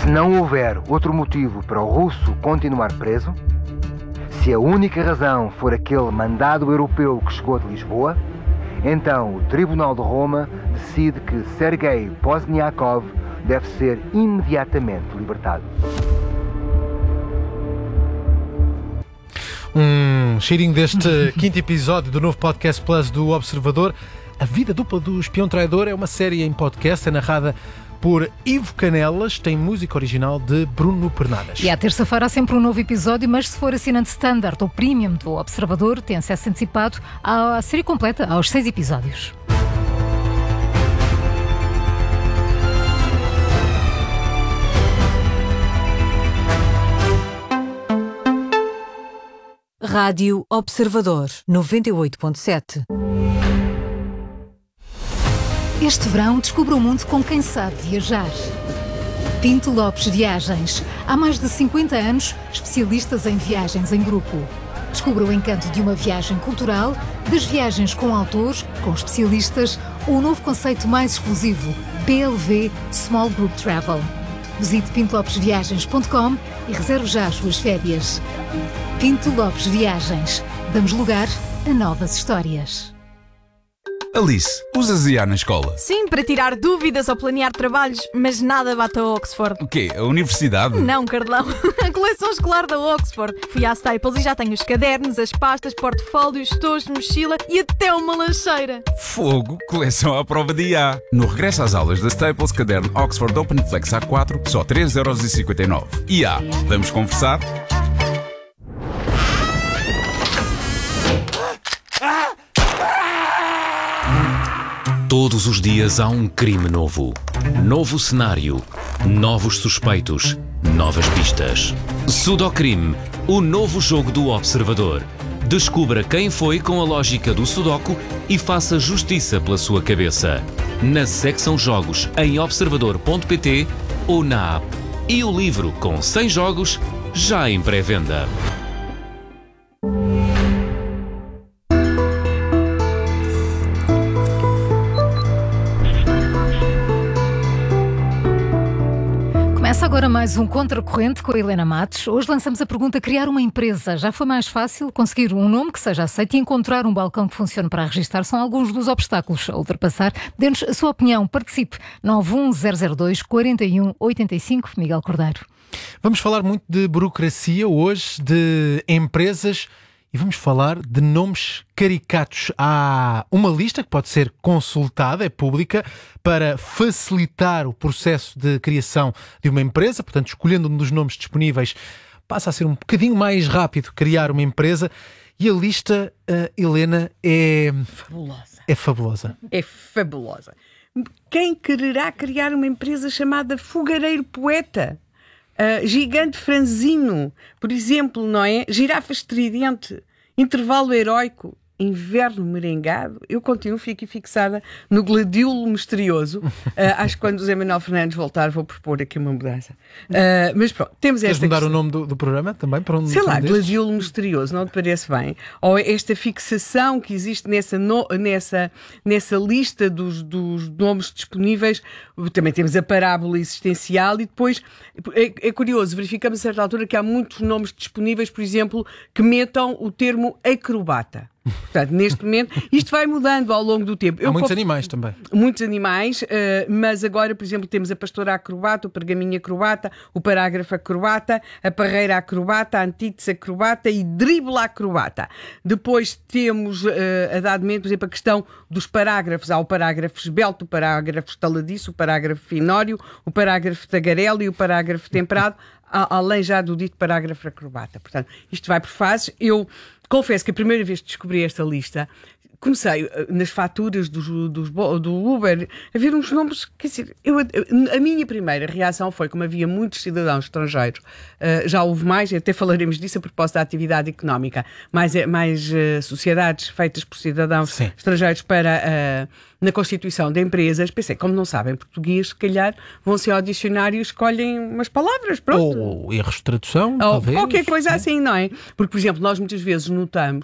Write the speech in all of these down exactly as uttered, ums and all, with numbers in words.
Se não houver outro motivo para o russo continuar preso, se a única razão for aquele mandado europeu que chegou de Lisboa, então o Tribunal de Roma decide que Sergei Pozniakov deve ser imediatamente libertado. Um cheirinho deste quinto episódio do novo Podcast Plus do Observador. A Vida Dupla do Espião Traidor é uma série em podcast, é narrada por Ivo Canelas, tem música original de Bruno Pernadas. E à terça-feira há sempre um novo episódio, mas se for assinante Standard ou Premium do Observador, tem acesso antecipado à série completa, aos seis episódios. Rádio Observador, noventa e oito ponto sete. Este verão descubra o mundo com quem sabe viajar. Pinto Lopes Viagens. Há mais de cinquenta anos, especialistas em viagens em grupo. Descubra o encanto de uma viagem cultural, das viagens com autores, com especialistas, ou o novo conceito mais exclusivo, B L V Small Group Travel. Visite pinto lopes viagens ponto com e reserve já as suas férias. Pinto Lopes Viagens. Damos lugar a novas histórias. Alice, usas I A na escola? Sim, para tirar dúvidas ou planear trabalhos, mas nada bate a Oxford. O quê? A universidade? Não, Carlão. A coleção escolar da Oxford. Fui à Staples e já tenho os cadernos, as pastas, portfólios, estojos, mochila e até uma lancheira. Fogo, coleção à prova de I A. No regresso às aulas da Staples, caderno Oxford Open Flex A quatro, só três euros e cinquenta e nove. I A, vamos conversar? Todos os dias há um crime novo. Novo cenário. Novos suspeitos. Novas pistas. Sudocrime, o novo jogo do Observador. Descubra quem foi com a lógica do Sudoku e faça justiça pela sua cabeça. Na secção Jogos em observador ponto pt ou na app. E o livro com cem jogos já em pré-venda. Começa agora mais um Contracorrente com a Helena Matos. Hoje lançamos a pergunta: criar uma empresa já foi mais fácil? Conseguir um nome que seja aceito e encontrar um balcão que funcione para registrar são alguns dos obstáculos a ultrapassar. Dê-nos a sua opinião. Participe. nove um zero zero dois quatro um oito cinco. Miguel Cordeiro. Vamos falar muito de burocracia hoje, de empresas e vamos falar de nomes caricatos. Há uma lista que pode ser consultada, é pública, para facilitar o processo de criação de uma empresa. Portanto, escolhendo um dos nomes disponíveis, passa a ser um bocadinho mais rápido criar uma empresa. E a lista, uh, Helena, é fabulosa. É fabulosa. É fabulosa. Quem quererá criar uma empresa chamada Fogareiro Poeta? Uh, gigante franzino, por exemplo, não é? Girafa estridente, intervalo heróico, inverno merengado. Eu continuo, fico aqui fixada no gladiolo misterioso. Uh, acho que quando o Zé Manuel Fernandes voltar vou propor aqui uma mudança. Uh, mas pronto, temos esta... Queres mudar questão. o nome do, do programa também? Para um, Sei lá, um destes? gladiolo misterioso, não te parece bem? Ou esta fixação que existe nessa, no, nessa, nessa lista dos, dos nomes disponíveis. Também temos a parábola existencial e depois é, é curioso, verificamos a certa altura que há muitos nomes disponíveis, por exemplo, que metam o termo acrobata. Portanto, neste momento, isto vai mudando ao longo do tempo. Há Eu muitos conf... animais também. Muitos animais, uh, mas agora, por exemplo, temos a pastora acrobata, o pergaminho acrobata, o parágrafo acrobata, a parreira acrobata, a antítese acrobata e dribla acrobata. Depois temos, uh, a dado momento, por exemplo, a questão dos parágrafos. Há o parágrafo esbelto, o parágrafo estaladiço, o parágrafo finório, o parágrafo tagarelo e o parágrafo temperado, além já do dito parágrafo acrobata. Portanto, isto vai por fases. Eu confesso que a primeira vez que descobri esta lista, comecei nas faturas dos, dos, do Uber a ver uns nomes, quer dizer, eu, a minha primeira reação foi, como havia muitos cidadãos estrangeiros, uh, já houve mais, até falaremos disso a propósito da atividade económica, mais, mais uh, sociedades feitas por cidadãos Sim. estrangeiros para, uh, na constituição de empresas. Pensei, como não sabem português, se calhar vão-se ao dicionário e escolhem umas palavras, pronto. Ou erros de tradução, Ou talvez. qualquer coisa assim, não é? Porque, por exemplo, nós muitas vezes notamos,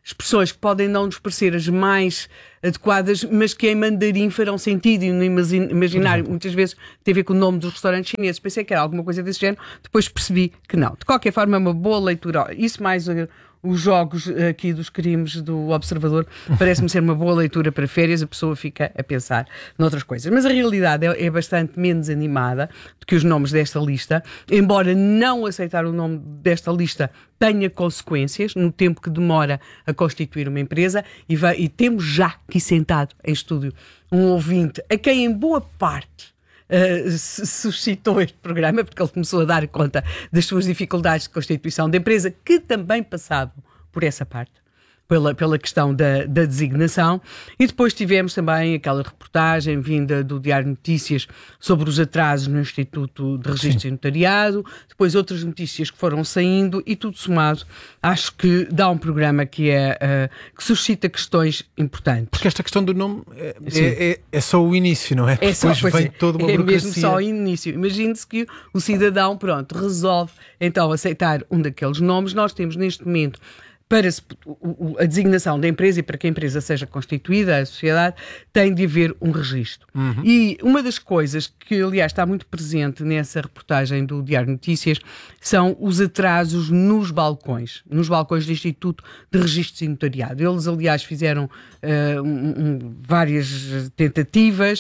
expressões que podem não nos parecer as mais adequadas, mas que em mandarim farão sentido e no imaginário muitas vezes tem a ver com o nome dos restaurantes chineses. Pensei que era alguma coisa desse género, depois percebi que não. De qualquer forma, é uma boa leitura. Isso mais uh, os jogos aqui dos crimes do Observador parece-me ser uma boa leitura para férias, a pessoa fica a pensar noutras coisas. Mas a realidade é, é bastante menos animada do que os nomes desta lista, embora não aceitar o nome desta lista tenha consequências no tempo que demora a constituir uma empresa, e, vai, e temos já aqui sentado em estúdio um ouvinte a quem em boa parte Uh, suscitou este programa, porque ele começou a dar conta das suas dificuldades de constituição de empresa, que também passavam por essa parte, pela, pela questão da, da designação. E depois tivemos também aquela reportagem vinda do Diário Notícias sobre os atrasos no Instituto de Registro e Notariado, depois outras notícias que foram saindo, e tudo somado acho que dá um programa que, é, uh, que suscita questões importantes. Porque esta questão do nome é, é, é, é só o início, não é? Porque é só, depois vem é, toda uma é burocracia. mesmo só o início. Imagine-se que o cidadão, pronto, resolve então aceitar um daqueles nomes. Nós temos neste momento, para a designação da empresa e para que a empresa seja constituída, a sociedade, tem de haver um registro. Uhum. E uma das coisas que, aliás, está muito presente nessa reportagem do Diário Notícias são os atrasos nos balcões, nos balcões do Instituto de Registros e Notariado. Eles, aliás, fizeram uh, um, um, várias tentativas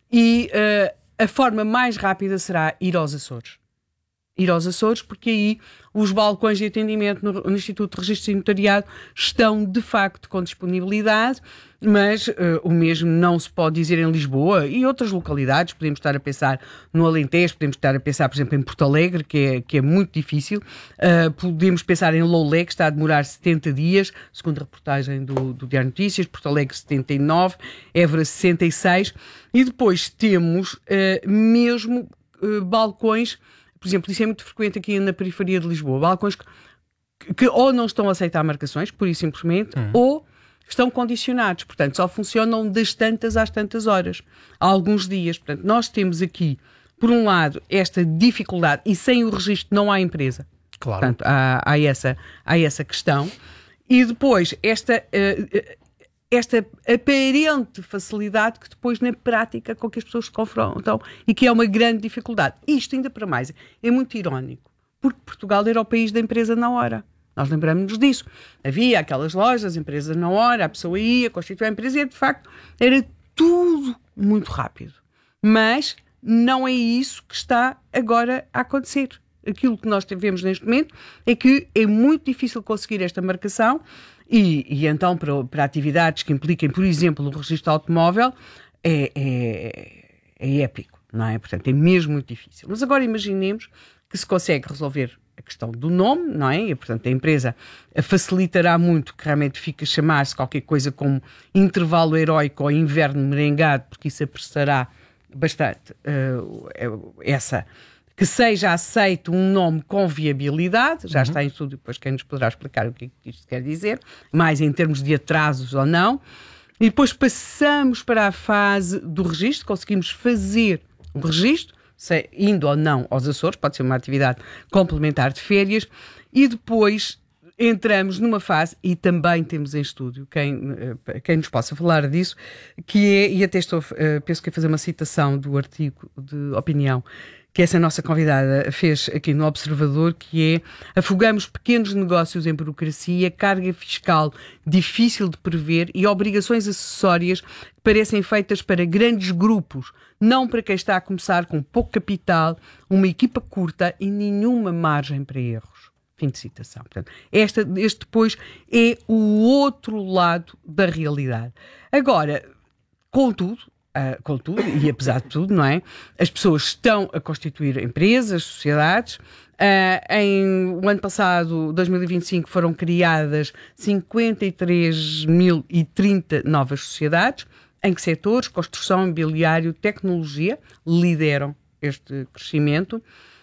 e uh, a forma mais rápida será ir aos Açores. Ir aos Açores, porque aí os balcões de atendimento no, no Instituto de Registro e Notariado estão de facto com disponibilidade, mas uh, o mesmo não se pode dizer em Lisboa e outras localidades. Podemos estar a pensar no Alentejo, podemos estar a pensar, por exemplo, em Porto Alegre, que é, que é muito difícil. Uh, podemos pensar em Loulé, que está a demorar setenta dias, segundo a reportagem do, do Diário Notícias, Porto Alegre setenta e nove, Évora sessenta e seis, e depois temos uh, mesmo uh, balcões. Por exemplo, isso é muito frequente aqui na periferia de Lisboa, balcões que, que ou não estão a aceitar marcações, por isso simplesmente, hum. ou estão condicionados, portanto, só funcionam das tantas às tantas horas, há alguns dias. Portanto, nós temos aqui, por um lado, esta dificuldade, e sem o registro não há empresa. Claro. Portanto, há, há, essa, há essa questão. E depois, esta... Uh, esta aparente facilidade que depois na prática com que as pessoas se confrontam e que é uma grande dificuldade. Isto ainda para mais é muito irónico, porque Portugal era o país da empresa na hora. Nós lembramos-nos disso. Havia aquelas lojas, empresas na hora, a pessoa ia, constituía a empresa e de facto era tudo muito rápido. Mas não é isso que está agora a acontecer. Aquilo que nós vemos neste momento é que é muito difícil conseguir esta marcação. E, e então, para, para atividades que impliquem, por exemplo, o registro automóvel, é, é, é épico, não é? Portanto, é mesmo muito difícil. Mas agora imaginemos que se consegue resolver a questão do nome, não é? E, portanto, a empresa facilitará muito que realmente fique a chamar-se qualquer coisa como intervalo heróico ou inverno merengado, porque isso apressará bastante uh, essa... que seja aceito um nome com viabilidade, já uhum. está em estudo, depois quem nos poderá explicar o que isto quer dizer, mais em termos de atrasos ou não. E depois passamos para a fase do registro, conseguimos fazer o registro, se, indo ou não aos Açores, pode ser uma atividade complementar de férias, e depois entramos numa fase, e também temos em estúdio quem, quem nos possa falar disso, que é, e até estou, penso que é fazer uma citação do artigo de opinião que essa nossa convidada fez aqui no Observador, que é: afogamos pequenos negócios em burocracia, carga fiscal difícil de prever e obrigações acessórias que parecem feitas para grandes grupos, não para quem está a começar com pouco capital, uma equipa curta e nenhuma margem para erros. Fim de citação. Portanto, esta, este depois é o outro lado da realidade. Agora, contudo, Uh, contudo, e apesar de tudo, não é? As pessoas estão a constituir empresas, sociedades. Uh, em o ano passado, dois mil e vinte e cinco, foram criadas cinquenta e três mil e trinta novas sociedades. Em que setores? Construção, imobiliário, tecnologia lideram este crescimento.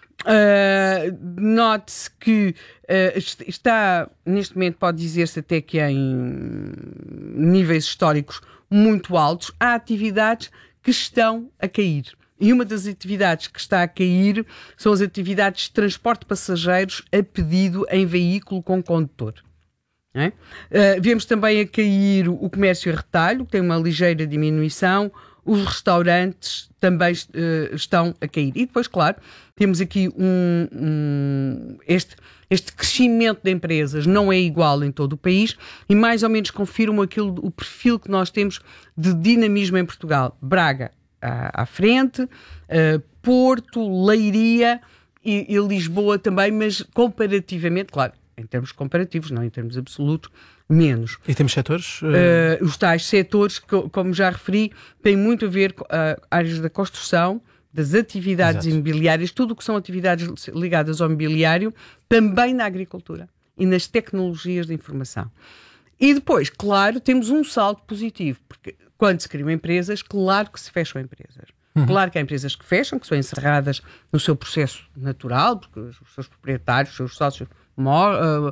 Uh, note-se que uh, está, neste momento, pode dizer-se até que em níveis históricos muito altos, há atividades que estão a cair. E uma das atividades que está a cair são as atividades de transporte de passageiros a pedido em veículo com condutor. É? Uh, vemos também a cair o comércio a retalho, que tem uma ligeira diminuição. Os restaurantes também uh, estão a cair. E depois, claro, temos aqui um, um, este, este crescimento de empresas não é igual em todo o país e mais ou menos confirma aquilo, o perfil que nós temos de dinamismo em Portugal. Braga à, à frente, uh, Porto, Leiria e, e Lisboa também, mas comparativamente, claro, em termos comparativos, não em termos absolutos, menos. E temos setores? Uh... Uh, os tais setores, que, como já referi, têm muito a ver com uh, áreas da construção, das atividades Exato. imobiliárias, tudo o que são atividades ligadas ao imobiliário, também na agricultura e nas tecnologias de informação. E depois, claro, temos um salto positivo, porque quando se criam empresas, claro que se fecham empresas. Uhum. Claro que há empresas que fecham, que são encerradas no seu processo natural, porque os seus proprietários, os seus sócios mor, uh,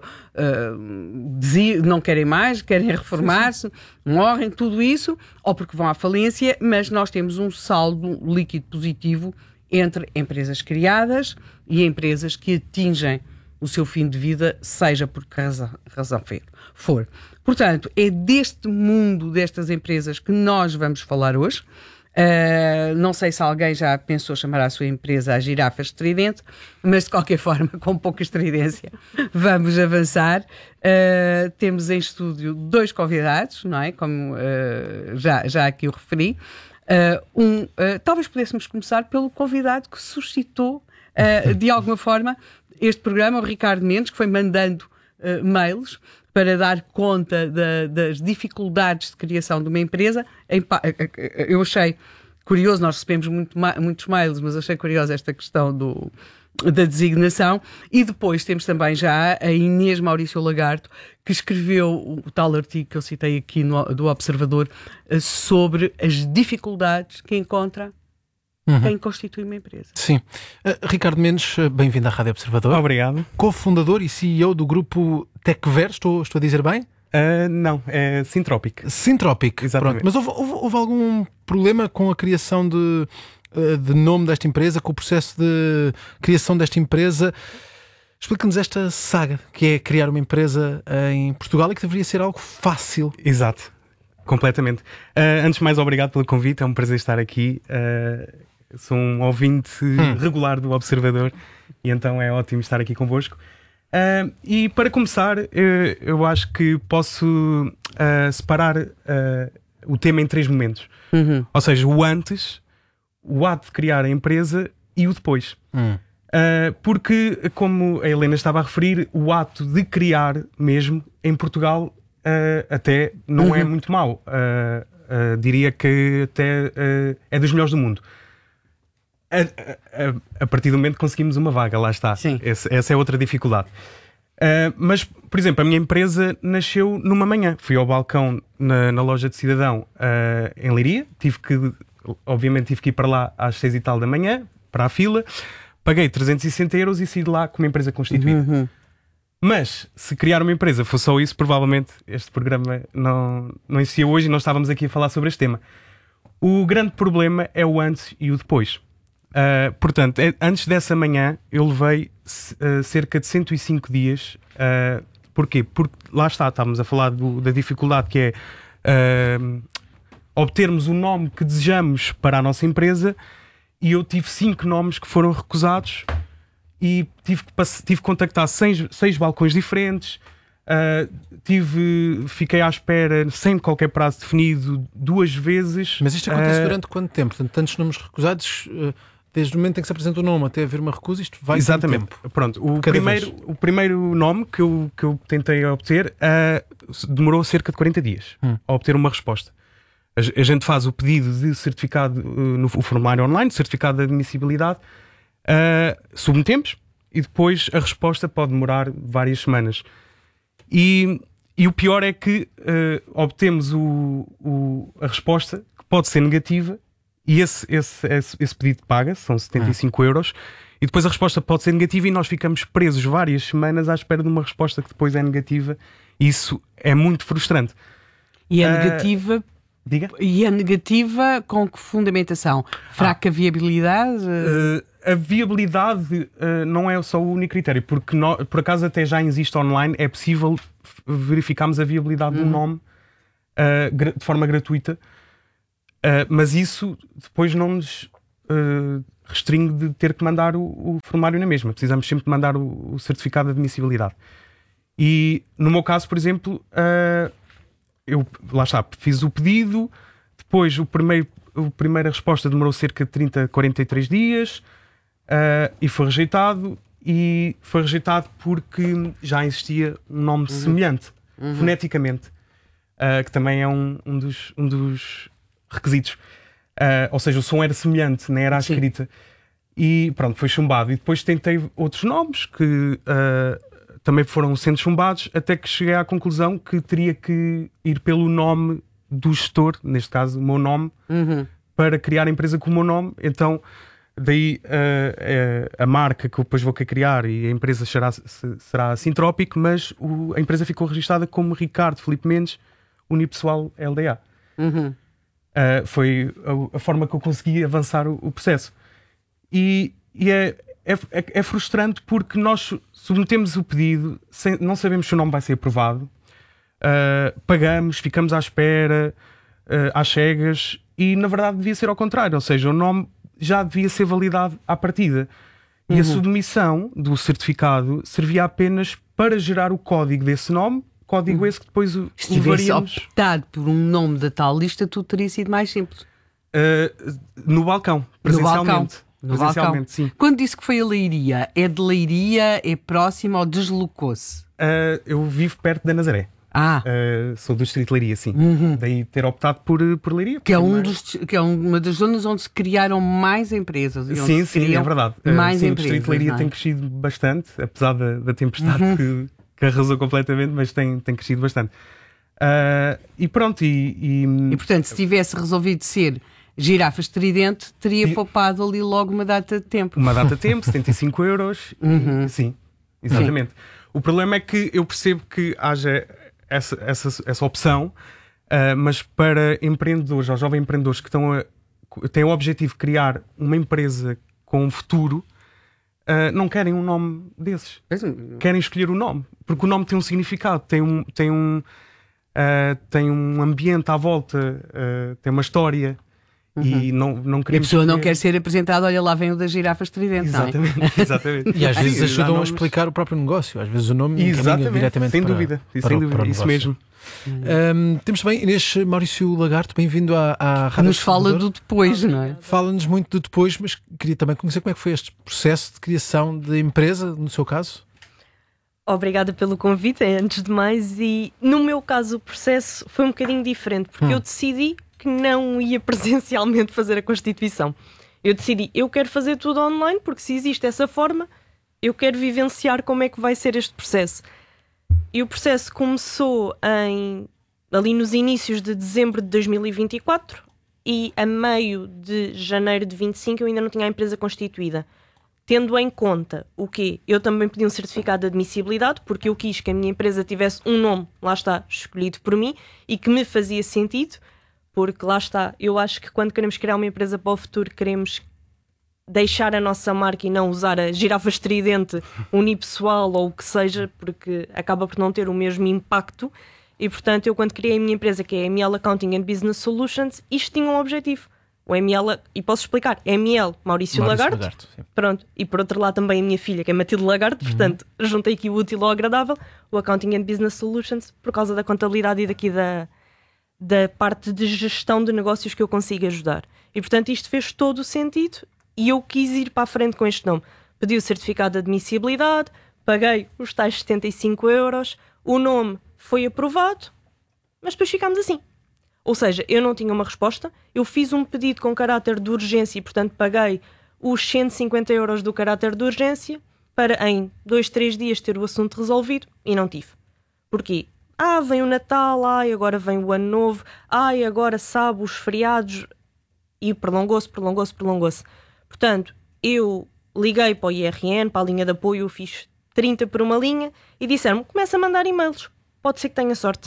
uh, não querem mais, querem reformar-se, morrem, tudo isso, ou porque vão à falência, mas nós temos um saldo líquido positivo entre empresas criadas e empresas que atingem o seu fim de vida, seja por que razão, razão for. Portanto, é deste mundo destas empresas que nós vamos falar hoje. Uh, não sei se alguém já pensou chamar a sua empresa a Girafas Estridente, mas de qualquer forma, com pouca estridência, vamos avançar. Uh, temos em estúdio dois convidados, não é? Como uh, já, já aqui o referi. Uh, um, uh, talvez pudéssemos começar pelo convidado que suscitou, uh, de alguma forma, este programa, o Ricardo Mendes, que foi mandando uh, mails para dar conta da, das dificuldades de criação de uma empresa. Eu achei curioso, nós recebemos muito, muitos mails, mas achei curiosa esta questão do, da designação. E depois temos também já a Inês Maurício Lagarto, que escreveu o tal artigo que eu citei aqui no, do Observador, sobre as dificuldades que encontra Uhum. quem constitui uma empresa. Sim. Uh, Ricardo Mendes, bem-vindo à Rádio Observador. Obrigado. Co-fundador e C E O do grupo Techver, estou, estou a dizer bem? Uh, não, é Syntropic. Syntropic, exatamente. Pronto. Mas houve, houve, houve algum problema com a criação de, de nome desta empresa, com o processo de criação desta empresa? Explica-nos esta saga, que é criar uma empresa em Portugal e que deveria ser algo fácil. Exato, completamente. Uh, antes de mais, obrigado pelo convite, é um prazer estar aqui. Uh, Sou um ouvinte hum. regular do Observador e então é ótimo estar aqui convosco. Uh, e para começar, uh, eu acho que posso uh, separar uh, o tema em três momentos. Uhum. Ou seja, o antes, o ato de criar a empresa e o depois. Hum. Uh, porque, como a Helena estava a referir, o ato de criar mesmo em Portugal uh, até não uhum. é muito mau. Uh, uh, diria que até uh, é dos melhores do mundo. A, a, a partir do momento que conseguimos uma vaga, lá está. Esse, essa é outra dificuldade. Uh, mas, por exemplo, a minha empresa nasceu numa manhã. Fui ao balcão na, na loja de Cidadão uh, em Leiria. Tive que, obviamente, tive que ir para lá às seis e tal da manhã, para a fila. Paguei trezentos e sessenta euros e saí de lá com uma empresa constituída. Uhum. Mas, se criar uma empresa fosse só isso, provavelmente este programa não, não existia hoje e nós estávamos aqui a falar sobre este tema. O grande problema é o antes e o depois. Uh, portanto, é, antes dessa manhã eu levei uh, cerca de cento e cinco dias. Uh, porquê? Porque lá está, estávamos a falar do, da dificuldade que é uh, obtermos o nome que desejamos para a nossa empresa, e eu tive cinco nomes que foram recusados e tive que, tive que contactar seis, seis balcões diferentes. Uh, tive, fiquei à espera sem qualquer prazo definido duas vezes. Mas isto acontece uh, durante quanto tempo? Portanto, tantos nomes recusados, uh, desde o momento em que se apresenta o nome até haver uma recusa, isto vai exatamente. Tempo. Pronto, o primeiro, o primeiro nome que eu, que eu tentei obter uh, demorou cerca de quarenta dias hum. a obter uma resposta. A, a gente faz o pedido de certificado uh, no o formulário online, certificado de admissibilidade, uh, submetemos e depois a resposta pode demorar várias semanas. E, e o pior é que uh, obtemos o, o, a resposta, que pode ser negativa, e esse, esse, esse, esse pedido paga, são setenta e cinco euros, e depois a resposta pode ser negativa e nós ficamos presos várias semanas à espera de uma resposta que depois é negativa. Isso é muito frustrante. E é negativa... Uh, diga? E é negativa com que fundamentação? Fraca ah. viabilidade? Uh, a viabilidade uh, não é só o único critério, porque no, por acaso até já existe online, é possível verificámos a viabilidade uhum. do nome uh, de forma gratuita, uh, mas isso depois não nos uh, restringe de ter que mandar o, o formulário na mesma. Precisamos sempre de mandar o, o certificado de admissibilidade. E no meu caso, por exemplo, uh, eu lá está, fiz o pedido, depois o primeiro, a primeira resposta demorou cerca de trinta, quarenta e três dias uh, e foi rejeitado. E foi rejeitado porque já existia um nome uhum. semelhante, uhum. foneticamente, uh, que também é um, um, dos, um dos requisitos. Uh, ou seja, o som era semelhante, nem era a Sim. escrita. E pronto, foi chumbado. E depois tentei outros nomes que uh, também foram sendo chumbados, até que cheguei à conclusão que teria que ir pelo nome do gestor, neste caso o meu nome, uhum. para criar a empresa com o meu nome. Então... Daí uh, uh, a marca que eu depois vou criar e a empresa será, será Sintrópico, mas o, a empresa ficou registada como Ricardo Filipe Mendes Unipessoal L D A. Uhum. Uh, foi a, a forma que eu consegui avançar o, o processo. E, e é, é, é frustrante porque nós submetemos o pedido, sem, não sabemos se o nome vai ser aprovado, uh, pagamos, ficamos à espera, uh, às cegas, e na verdade devia ser ao contrário, ou seja, o nome já devia ser validado à partida. E uhum. a submissão do certificado servia apenas para gerar o código desse nome, código uhum. esse que depois o Se tivesse optado por um nome da tal lista, tudo teria sido mais simples. Uh, no balcão, presencialmente. No balcão. presencialmente, sim. Quando disse que foi a Leiria, é de Leiria, é próximo ou deslocou-se? Uh, eu vivo perto da Nazaré. Ah. Uh, sou do distrito de Leiria, sim. Uhum. Daí ter optado por, por Leiria. Que é, um dos, que é uma das zonas onde se criaram mais empresas. Sim, sim, é verdade. Mais uh, sim, empresas, o distrito de Leiria é? tem crescido bastante, apesar da, da tempestade uhum. que, que arrasou completamente, mas tem, tem crescido bastante. Uh, e pronto, e, e... E portanto, se tivesse resolvido ser Girafas Tridente, teria e... poupado ali logo uma data de tempo. Uma data de tempo, setenta e cinco euros. Uhum. Sim, exatamente. Sim. O problema é que eu percebo que haja essa, essa, essa opção, uh, mas para empreendedores, ou jovens empreendedores que estão a, têm o objetivo de criar uma empresa com um futuro, uh, não querem um nome desses. Querem escolher o nome, porque o nome tem um significado, tem um, tem um, uh, tem um ambiente à volta, uh, tem uma história. Uhum. E não, não queremos. A pessoa não quer ser apresentada, olha lá vem o das Girafas Tridente. Exatamente, não é? exatamente. E às vezes ajudam nomes... a explicar o próprio negócio. Às vezes o nome encaminha diretamente sem para, dúvida, para, sem para, dúvida, para o isso negócio. mesmo. Um, temos também Inês Maurício Lagarto, bem-vindo à, à Rádio. Nos fala do depois, não é? Fala-nos muito do depois, mas queria também conhecer como é que foi este processo de criação de empresa, no seu caso. Obrigada pelo convite, antes de mais, e no meu caso o processo foi um bocadinho diferente, porque hum. eu decidi que não ia presencialmente fazer a Constituição. Eu decidi, eu quero fazer tudo online, porque se existe essa forma, eu quero vivenciar como é que vai ser este processo. E o processo começou em, ali nos inícios de dezembro de dois mil e vinte e quatro, e a meio de janeiro de vinte e cinco eu ainda não tinha a empresa constituída. Tendo em conta o quê? Eu também pedi um certificado de admissibilidade, porque eu quis que a minha empresa tivesse um nome, lá está, escolhido por mim, e que me fazia sentido, porque lá está, eu acho que quando queremos criar uma empresa para o futuro, queremos deixar a nossa marca e não usar a Girafas Tridente unipessoal ou o que seja, porque acaba por não ter o mesmo impacto. E portanto, eu quando criei a minha empresa, que é a M L Accounting and Business Solutions, isto tinha um objetivo. O M L, e posso explicar, M L Maurício, Maurício Lagarto, Lagarto pronto, e por outro lado também a minha filha, que é Matilde Lagarto, uhum. portanto, juntei aqui o útil ao agradável, o Accounting and Business Solutions, por causa da contabilidade e daqui da, da parte de gestão de negócios que eu consigo ajudar. E portanto, isto fez todo o sentido e eu quis ir para a frente com este nome. Pedi o certificado de admissibilidade, paguei os tais setenta e cinco euros, o nome foi aprovado, mas depois ficámos assim. Ou seja, eu não tinha uma resposta, eu fiz um pedido com caráter de urgência e, portanto, paguei os cento e cinquenta euros do caráter de urgência para, em dois, três dias, ter o assunto resolvido e não tive. Porquê? Ah, vem o Natal, ai, agora vem o Ano Novo, ai, agora sabe, os feriados, e prolongou-se, prolongou-se, prolongou-se. Portanto, eu liguei para o I R N, para a linha de apoio, eu fiz trinta por uma linha e disseram-me, começa a mandar e-mails, pode ser que tenha sorte.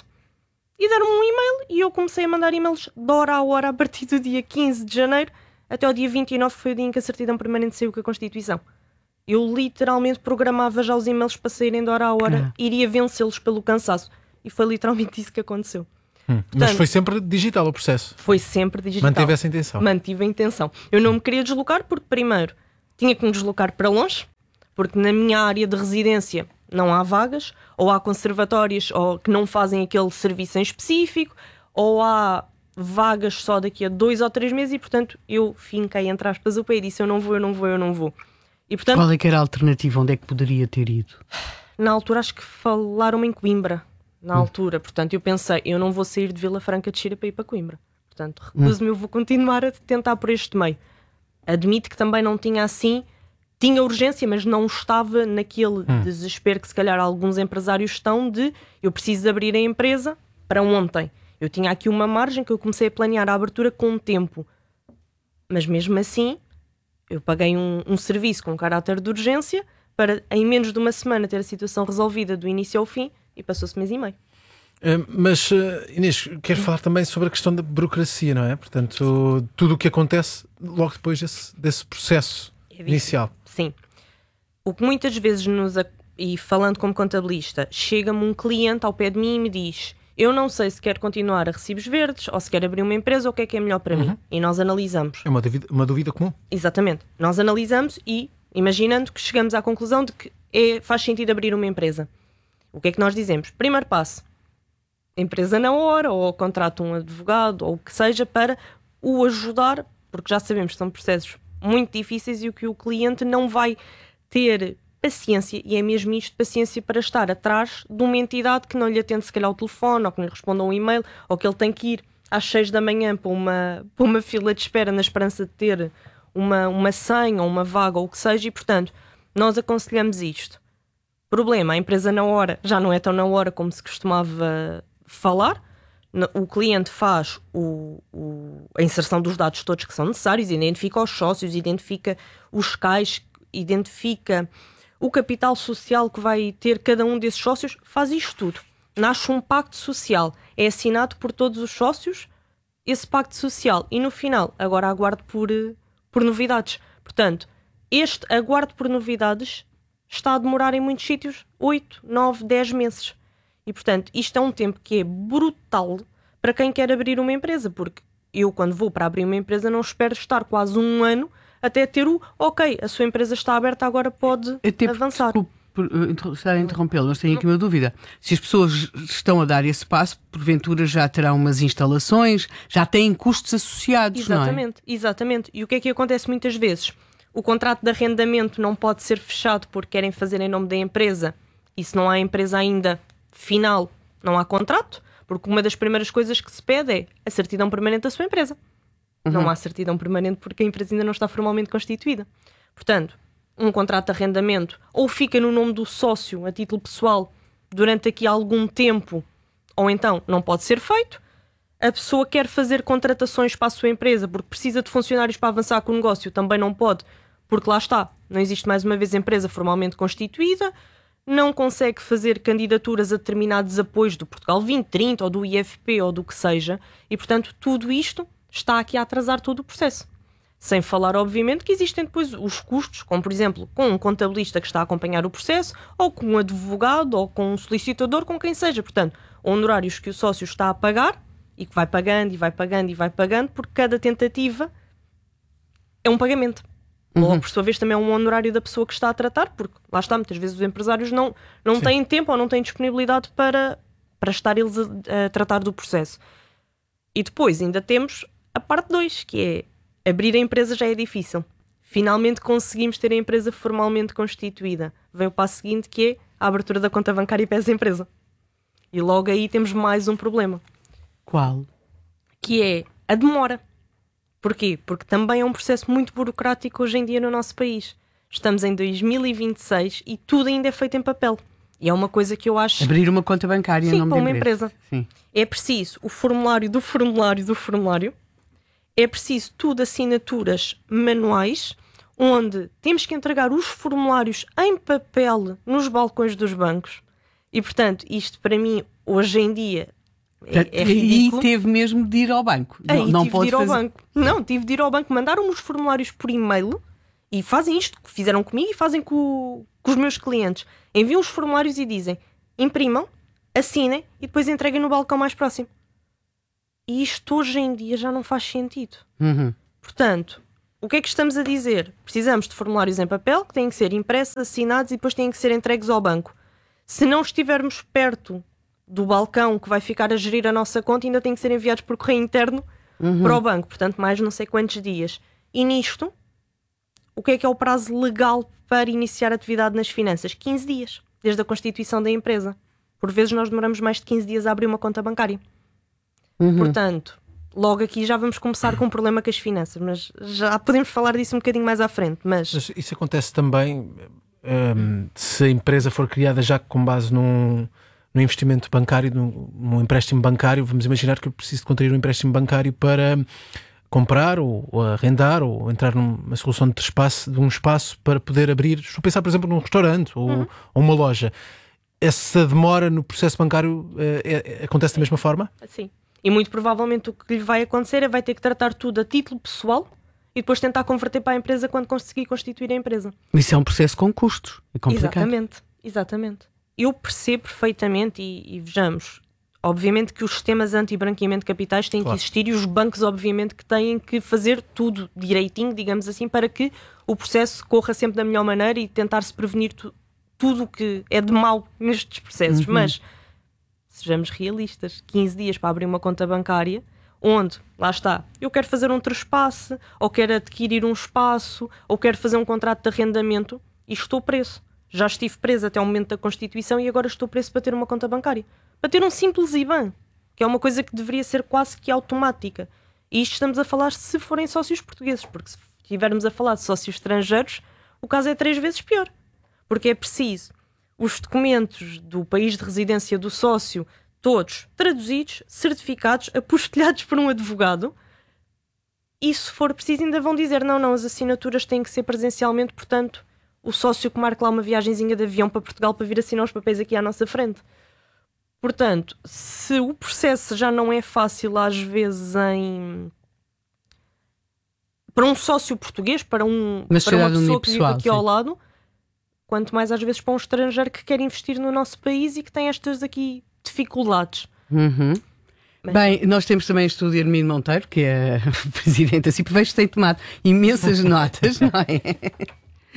E deram-me um e-mail e eu comecei a mandar e-mails de hora a hora a partir do dia quinze de janeiro até ao dia vinte e nove, foi o dia em que a certidão permanente saiu com a Constituição. Eu literalmente programava já os e-mails para saírem de hora a hora, uhum. iria vencê-los pelo cansaço. e foi literalmente isso que aconteceu. Hum, Portanto, mas foi sempre digital o processo? Foi sempre digital. Manteve essa intenção? Mantive a intenção. Eu não me queria deslocar porque, primeiro, tinha que me deslocar para longe, porque na minha área de residência não há vagas, ou há conservatórios ou que não fazem aquele serviço em específico, ou há vagas só daqui a dois ou três meses e, portanto, eu finquei, entre aspas, o pé e disse eu não vou, eu não vou, eu não vou. E, portanto, qual é que era a alternativa? Onde é que poderia ter ido? Na altura acho que falaram em Coimbra, na hum. altura. Portanto, eu pensei, eu não vou sair de Vila Franca de Xira para ir para Coimbra. Portanto, recuso-me, eu vou continuar a tentar por este meio. Admito que também não tinha assim, tinha urgência, mas não estava naquele hum. desespero que se calhar alguns empresários estão de eu preciso de abrir a empresa para ontem. Eu tinha aqui uma margem que eu comecei a planear a abertura com tempo. Mas mesmo assim, eu paguei um, um serviço com caráter de urgência para em menos de uma semana ter a situação resolvida do início ao fim e passou-se mês e meio. Uh, mas, uh, Inês, quero falar também sobre a questão da burocracia, não é? Portanto, tudo o que acontece logo depois desse, desse processo é inicial. Sim. O que muitas vezes nos... E falando como contabilista, chega-me um cliente ao pé de mim e me diz eu não sei se quero continuar a recibos verdes ou se quero abrir uma empresa ou o que é que é melhor para uhum. mim. E nós analisamos. É uma dúvida, uma dúvida comum. Exatamente. Nós analisamos e, imaginando que chegamos à conclusão de que é, faz sentido abrir uma empresa. O que é que nós dizemos? Primeiro passo, empresa na hora, ou contrata um advogado, ou o que seja, para o ajudar, porque já sabemos que são processos muito difíceis e o que o cliente não vai ter paciência, e é mesmo isto, paciência para estar atrás de uma entidade que não lhe atende se calhar ao telefone, ou que não lhe responda a um e-mail, ou que ele tem que ir às seis da manhã para uma, para uma fila de espera na esperança de ter uma, uma senha ou uma vaga ou o que seja, e portanto nós aconselhamos isto. Problema, a empresa na hora já não é tão na hora como se costumava falar. O cliente faz o, o, a inserção dos dados todos que são necessários, identifica os sócios, identifica os cais, identifica o capital social que vai ter cada um desses sócios, faz isto tudo. Nasce um pacto social, é assinado por todos os sócios esse pacto social e no final, agora aguardo por, por novidades. Portanto, este aguardo por novidades está a demorar em muitos sítios oito, nove, dez meses. E portanto, isto é um tempo que é brutal para quem quer abrir uma empresa, porque eu quando vou para abrir uma empresa não espero estar quase um ano até ter o, ok, a sua empresa está aberta, agora pode até avançar. Por, por, por estar a interrompê-lo, mas tenho aqui uma dúvida. Se as pessoas estão a dar esse passo, porventura já terão umas instalações, já têm custos associados, exatamente, não é? Exatamente. E o que é que acontece muitas vezes? O contrato de arrendamento não pode ser fechado porque querem fazer em nome da empresa e se não há empresa ainda final, não há contrato, porque uma das primeiras coisas que se pede é a certidão permanente da sua empresa. Uhum. Não há certidão permanente porque a empresa ainda não está formalmente constituída. Portanto, um contrato de arrendamento ou fica no nome do sócio a título pessoal durante aqui algum tempo, ou então não pode ser feito. A pessoa quer fazer contratações para a sua empresa porque precisa de funcionários para avançar com o negócio, também não pode, porque lá está, não existe mais uma vez empresa formalmente constituída, não consegue fazer candidaturas a determinados apoios do Portugal vinte trinta ou do I F P ou do que seja, e portanto tudo isto está aqui a atrasar todo o processo. Sem falar, obviamente, que existem depois os custos, como por exemplo, com um contabilista que está a acompanhar o processo, ou com um advogado, ou com um solicitador, com quem seja. Portanto, honorários que o sócio está a pagar, e que vai pagando, e vai pagando, e vai pagando, porque cada tentativa é um pagamento. Uhum. Ou, por sua vez, também é um honorário da pessoa que está a tratar, porque, lá está, muitas vezes os empresários não, não têm tempo ou não têm disponibilidade para, para estar eles a, a tratar do processo. E depois ainda temos a parte dois, que é abrir a empresa já é difícil. Finalmente conseguimos ter a empresa formalmente constituída. Vem o passo seguinte, que é a abertura da conta bancária para essa empresa. E logo aí temos mais um problema. Qual? Que é a demora. Porquê? Porque também é um processo muito burocrático hoje em dia no nosso país. Estamos em dois mil e vinte e seis e tudo ainda é feito em papel. E é uma coisa que eu acho... Abrir uma conta bancária Sim, em nome para da uma empresa. empresa. Sim. É preciso o formulário do formulário do formulário. É preciso tudo assinaturas manuais, onde temos que entregar os formulários em papel nos balcões dos bancos. E, portanto, isto para mim, hoje em dia, é, é ridículo. E teve mesmo de ir ao banco. Aí não, não tive pode de ir ao fazer... banco. Não, tive de ir ao banco. Mandaram-me os formulários por e-mail e fazem isto que fizeram comigo e fazem com, com os meus clientes. Enviam os formulários e dizem, imprimam, assinem e depois entreguem no balcão mais próximo. E isto hoje em dia já não faz sentido. Uhum. Portanto, o que é que estamos a dizer? Precisamos de formulários em papel que têm que ser impressos, assinados e depois têm que ser entregues ao banco. Se não estivermos perto do balcão que vai ficar a gerir a nossa conta, ainda têm que ser enviados por correio interno uhum. para o banco. Portanto, mais não sei quantos dias. E nisto, o que é que é o prazo legal para iniciar atividade nas finanças? quinze dias, desde a constituição da empresa. Por vezes nós demoramos mais de quinze dias a abrir uma conta bancária. Uhum. Portanto, logo aqui já vamos começar com um problema com as finanças, mas já podemos falar disso um bocadinho mais à frente. Mas, mas isso acontece também um, se a empresa for criada já com base num, num investimento bancário, num, num empréstimo bancário. Vamos imaginar que eu preciso de contrair um empréstimo bancário para comprar ou, ou arrendar ou entrar numa solução de espaço, de um espaço para poder abrir, estou a pensar por exemplo num restaurante ou, uhum. ou uma loja. Essa demora no processo bancário é, é, acontece da mesma forma? Sim. E muito provavelmente o que lhe vai acontecer é vai ter que tratar tudo a título pessoal e depois tentar converter para a empresa quando conseguir constituir a empresa. Isso é um processo com custos. É complicado. Exatamente. Exatamente. Eu percebo perfeitamente e, e vejamos, obviamente que os sistemas anti-branqueamento de capitais têm claro. que existir e os bancos obviamente que têm que fazer tudo direitinho, digamos assim, para que o processo corra sempre da melhor maneira e tentar-se prevenir tu, tudo o que é de mau nestes processos. Uhum. Mas, sejamos realistas, quinze dias para abrir uma conta bancária, onde, lá está, eu quero fazer um trespasse, ou quero adquirir um espaço, ou quero fazer um contrato de arrendamento, e estou preso. Já estive preso até o momento da Constituição e agora estou preso para ter uma conta bancária. Para ter um simples I B A N, que é uma coisa que deveria ser quase que automática. E isto estamos a falar se forem sócios portugueses, porque se estivermos a falar de sócios estrangeiros, o caso é três vezes pior. Porque é preciso os documentos do país de residência do sócio, todos traduzidos, certificados, apostilhados por um advogado. E se for preciso ainda vão dizer, não, não, as assinaturas têm que ser presencialmente, portanto, o sócio que marca lá uma viagenzinha de avião para Portugal para vir assinar os papéis aqui à nossa frente. Portanto, se o processo já não é fácil às vezes em... para um sócio português, para, um, para uma pessoa que vive aqui sim. ao lado, quanto mais às vezes para um estrangeiro que quer investir no nosso país e que tem estas aqui dificuldades. Uhum. Bem, Bem, nós temos também a estúdio Hermínio Monteiro, que é presidente, assim, porque vejo que tem tomado imensas notas, não é?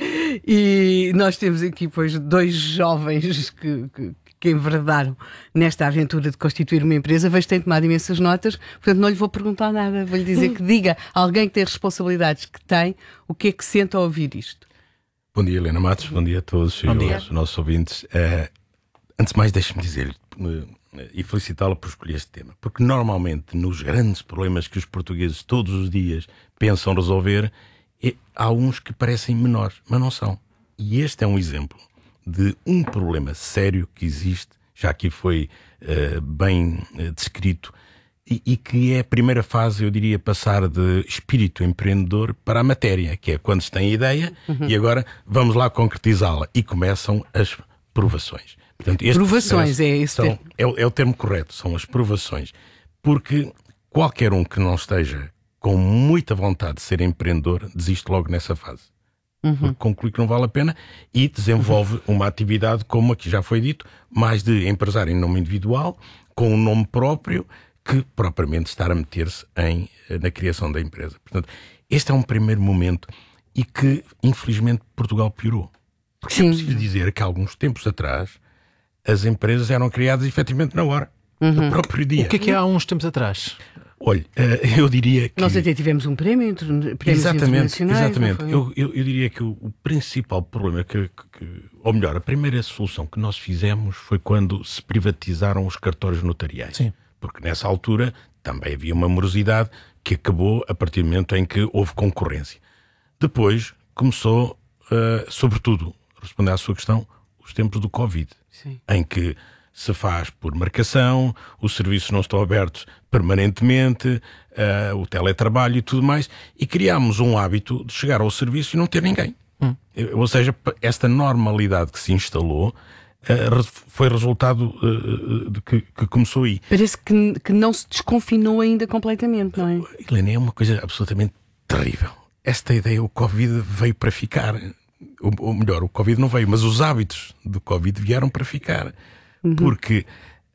E nós temos aqui, pois, dois jovens que, que, que enverdaram nesta aventura de constituir uma empresa. Vejo que tem tomado imensas notas, portanto não lhe vou perguntar nada, vou-lhe dizer que diga a alguém que tem as responsabilidades que tem, o que é que sente ao ouvir isto. Bom dia, Helena Matos, bom dia a todos bom e aos nossos ouvintes. Uh, antes de mais, deixe-me dizer-lhe uh, e felicitá-la por escolher este tema, porque normalmente nos grandes problemas que os portugueses todos os dias pensam resolver, é, há uns que parecem menores, mas não são. E este é um exemplo de um problema sério que existe, já aqui foi uh, bem uh, descrito, e, e que é a primeira fase, eu diria, passar de espírito empreendedor para a matéria, que é quando se tem a ideia uhum. e agora vamos lá concretizá-la. E começam as provações. Portanto, este provações, é esse são, termo. É, é o termo correto, são as provações. Porque qualquer um que não esteja com muita vontade de ser empreendedor, desiste logo nessa fase. Uhum. Porque conclui que não vale a pena e desenvolve uhum. uma atividade, como aqui já foi dito, mais de empresário em nome individual, com um nome próprio, que propriamente estar a meter-se em, na criação da empresa. Portanto, este é um primeiro momento e que, infelizmente, Portugal piorou. Porque Sim. é preciso dizer que, há alguns tempos atrás, as empresas eram criadas efetivamente na hora, uhum. no próprio dia. O que é que é há uns tempos atrás? Olha, eu diria que... Nós até tivemos um prémio, prémios exatamente, internacionais. Exatamente. Eu, eu, eu diria que o, o principal problema, que, que, ou melhor, a primeira solução que nós fizemos foi quando se privatizaram os cartórios notariais. Sim. Porque nessa altura também havia uma morosidade que acabou a partir do momento em que houve concorrência. Depois começou, uh, sobretudo, respondendo à sua questão, os tempos do Covid, Sim. em que se faz por marcação, os serviços não estão abertos permanentemente, uh, o teletrabalho e tudo mais, e criámos um hábito de chegar ao serviço e não ter ninguém. Hum. Ou seja, esta normalidade que se instalou uh, foi resultado uh, de que, que começou aí. Parece que, que não se desconfinou ainda completamente, não é? Helena, é uma coisa absolutamente terrível. Esta ideia, o Covid veio para ficar. Ou, ou melhor, o Covid não veio, mas os hábitos do Covid vieram para ficar. Uhum. Porque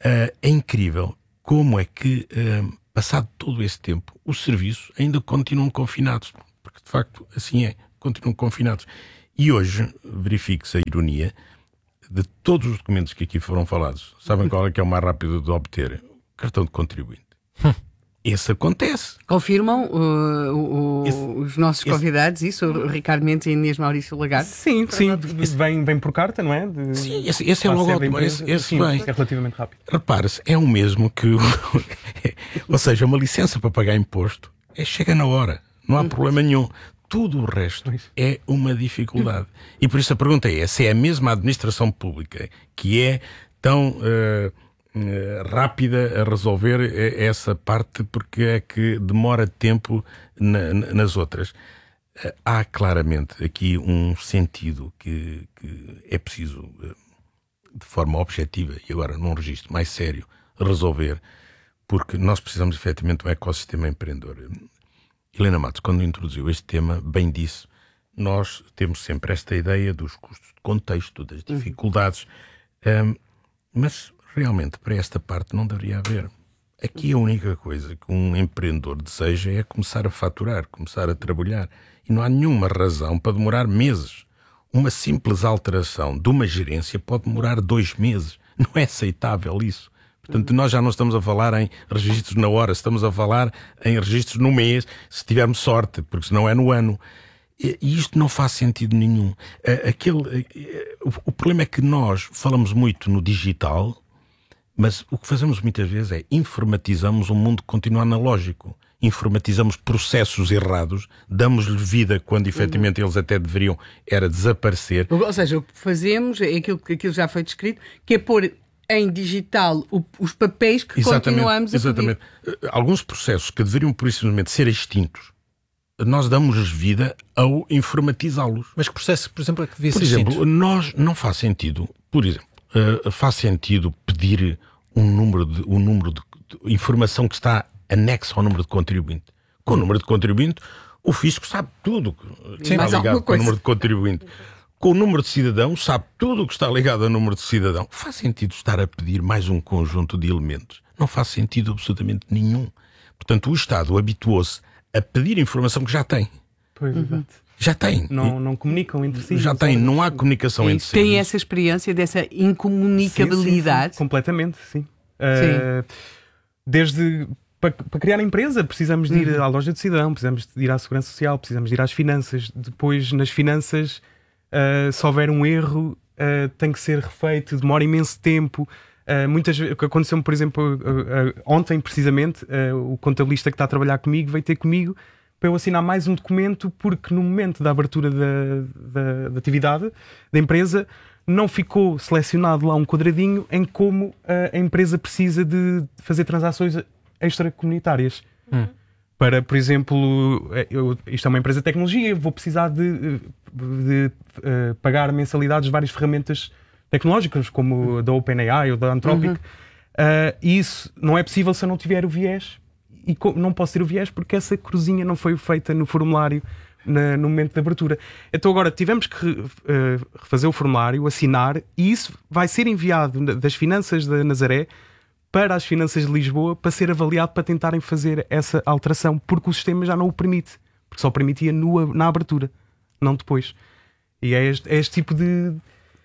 Uh, é incrível como é que, uh, passado todo esse tempo, os serviços ainda continuam confinados. Porque, de facto, assim é. Continuam confinados. E hoje, verifique-se a ironia, de todos os documentos que aqui foram falados, sabem qual é que é o mais rápido de obter? O cartão de contribuinte. Esse acontece. Confirmam uh, o, o, esse, os nossos convidados, esse... isso, o Ricardo Mendes e a Inês Maurício Lagarde? Sim, sim, vem, vem por carta, não é? De... Sim, esse, esse é logo ótimo, esse, esse sim, vem. É relativamente rápido. Repare-se, é o mesmo que, o... ou seja, uma licença para pagar imposto, é, chega na hora, não há problema nenhum. Tudo o resto é uma dificuldade. E por isso a pergunta é, se é a mesma administração pública que é tão... Uh, rápida a resolver essa parte, porque é que demora tempo na, nas outras. Há claramente aqui um sentido que, que é preciso, de forma objetiva e agora num registro mais sério, resolver, porque nós precisamos efetivamente de um ecossistema empreendedor. Helena Matos, quando introduziu este tema, bem disse, nós temos sempre esta ideia dos custos de contexto, das dificuldades, um, mas realmente, para esta parte não deveria haver. Aqui a única coisa que um empreendedor deseja é começar a faturar, começar a trabalhar. E não há nenhuma razão para demorar meses. Uma simples alteração de uma gerência pode demorar dois meses. Não é aceitável isso. Portanto, nós já não estamos a falar em registros na hora, estamos a falar em registros no mês, se tivermos sorte, porque senão é no ano. E isto não faz sentido nenhum. Aquele, o problema é que nós falamos muito no digital, mas o que fazemos muitas vezes é informatizamos um mundo que continua analógico. Informatizamos processos errados, damos-lhe vida quando efetivamente eles até deveriam era desaparecer. Ou seja, o que fazemos é aquilo que aquilo já foi descrito, que é pôr em digital o, os papéis que exatamente, continuamos a exatamente. pedir. Alguns processos que deveriam, por isso, ser extintos, nós damos-lhes vida ao informatizá-los. Mas que processo, por exemplo, é que devia por ser exemplo, extinto? Nós não faz sentido, por exemplo, Uh, faz sentido pedir um número, de, um número de, de informação que está anexa ao número de contribuinte. Com o número de contribuinte, o fisco sabe tudo que Sim, está ligado com o número de contribuinte. Com o número de cidadão, sabe tudo o que está ligado ao número de cidadão. Faz sentido estar a pedir mais um conjunto de elementos? Não faz sentido absolutamente nenhum. Portanto, o Estado habituou-se a pedir informação que já tem. Pois, uhum. exato. Já tem. Não, não comunicam entre si. Já tem, não há comunicação entre si. Tem essa experiência dessa incomunicabilidade? Sim, sim, sim. Completamente, sim. sim. Uh, desde para, para criar a empresa, precisamos de ir uhum. à loja de cidadão, precisamos de ir à segurança social, precisamos de ir às finanças. Depois, nas finanças, uh, se houver um erro, uh, tem que ser refeito, demora imenso tempo. Uh, muitas vezes, aconteceu-me, por exemplo, uh, uh, ontem, precisamente, uh, o contabilista que está a trabalhar comigo veio ter comigo para eu assinar mais um documento, porque no momento da abertura da, da, da atividade da empresa não ficou selecionado lá um quadradinho em como a, a empresa precisa de fazer transações extracomunitárias. Hum. Para, por exemplo, eu, isto é uma empresa de tecnologia, vou precisar de, de, de uh, pagar mensalidades de várias ferramentas tecnológicas, como da OpenAI ou da Anthropic. Uhum. Uh, e isso não é possível se eu não tiver o viés. E não posso ter o viés porque essa cruzinha não foi feita no formulário na, no momento de abertura. Então agora tivemos que uh, refazer o formulário, assinar, e isso vai ser enviado das finanças da Nazaré para as finanças de Lisboa para ser avaliado, para tentarem fazer essa alteração, porque o sistema já não o permite, porque só permitia no, na abertura, não depois. E é este, é este tipo de...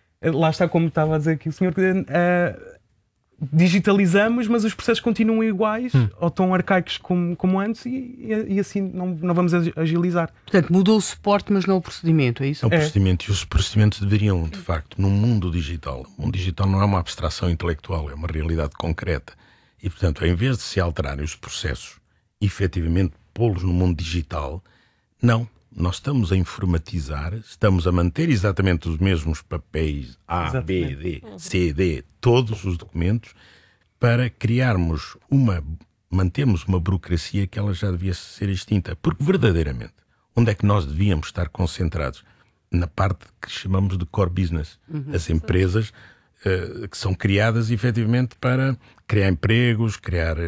Lá está, como estava a dizer aqui o senhor... Uh, digitalizamos, mas os processos continuam iguais hum. ou tão arcaicos como, como antes e, e, e assim não, não vamos agilizar. Portanto, mudou o suporte, mas não o procedimento, é isso? É o procedimento, é. E os procedimentos deveriam, de facto, no mundo digital. O mundo digital não é uma abstração intelectual, é uma realidade concreta. E, portanto, em vez de se alterarem os processos, efetivamente pô-los no mundo digital, não. Nós estamos a informatizar, estamos a manter exatamente os mesmos papéis A, exatamente. B, D, C, D, todos os documentos, para criarmos uma, mantermos uma burocracia que ela já devia ser extinta. Porque verdadeiramente, onde é que nós devíamos estar concentrados? Na parte que chamamos de core business. Uhum. As empresas uh, que são criadas efetivamente para criar empregos, criar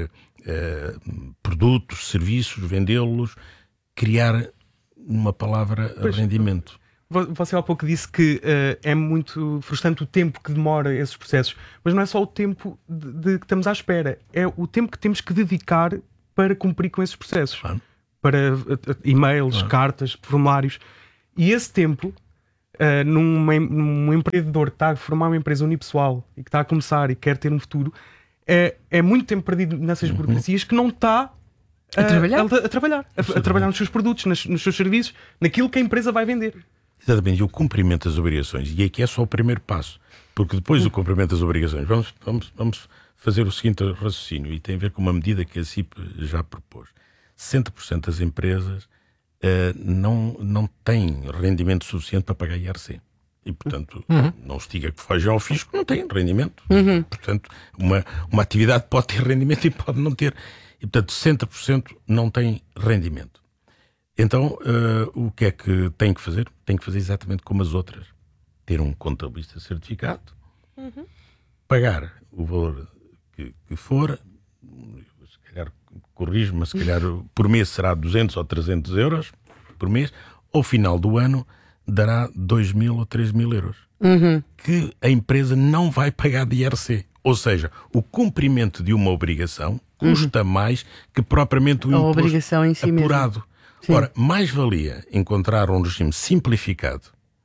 uh, produtos, serviços, vendê-los, criar... uma palavra, pois, rendimento. Você há pouco disse que uh, é muito frustrante o tempo que demora esses processos, mas não é só o tempo de, de que estamos à espera, é o tempo que temos que dedicar para cumprir com esses processos. Ah. Para uh, e-mails, ah. cartas, formulários. E esse tempo, uh, num, num empreendedor que está a formar uma empresa unipessoal e que está a começar e quer ter um futuro, é, é muito tempo perdido nessas uhum. burocracias que não está a, a trabalhar, a, a, trabalhar, a, a trabalhar nos seus produtos, nas, nos seus serviços, naquilo que a empresa vai vender. Exatamente, e o cumprimento das obrigações. E aqui é só o primeiro passo, porque depois do cumprimento das obrigações, vamos, vamos, vamos fazer o seguinte raciocínio, e tem a ver com uma medida que a C I P já propôs. sessenta por cento das empresas uh, não, não têm rendimento suficiente para pagar I R C. E, portanto, uhum. não se diga que foge ao fisco, não tem rendimento. Uhum. Portanto, uma, uma atividade pode ter rendimento e pode não ter. E, portanto, sessenta por cento não tem rendimento. Então, uh, o que é que tem que fazer? Tem que fazer exatamente como as outras. Ter um contabilista certificado, uhum. pagar o valor que, que for, se calhar corrijo, mas se calhar por mês será duzentos ou trezentos euros por mês, ao final do ano dará dois mil ou três mil euros. Uhum. Que a empresa não vai pagar de I R C. Ou seja, o cumprimento de uma obrigação custa uhum. mais que propriamente o imposto obrigação em si apurado. Mesmo. Ora, mais valia encontrar um regime simplificado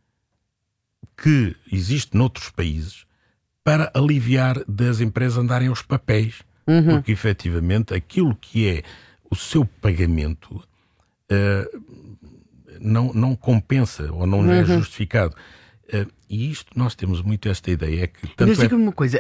que existe noutros países para aliviar das empresas andarem aos papéis. Uhum. Porque, efetivamente, aquilo que é o seu pagamento uh, não, não compensa ou não uhum. é justificado. Uh, e isto, nós temos muito esta ideia. É que tanto Mas diga-me é... uma coisa.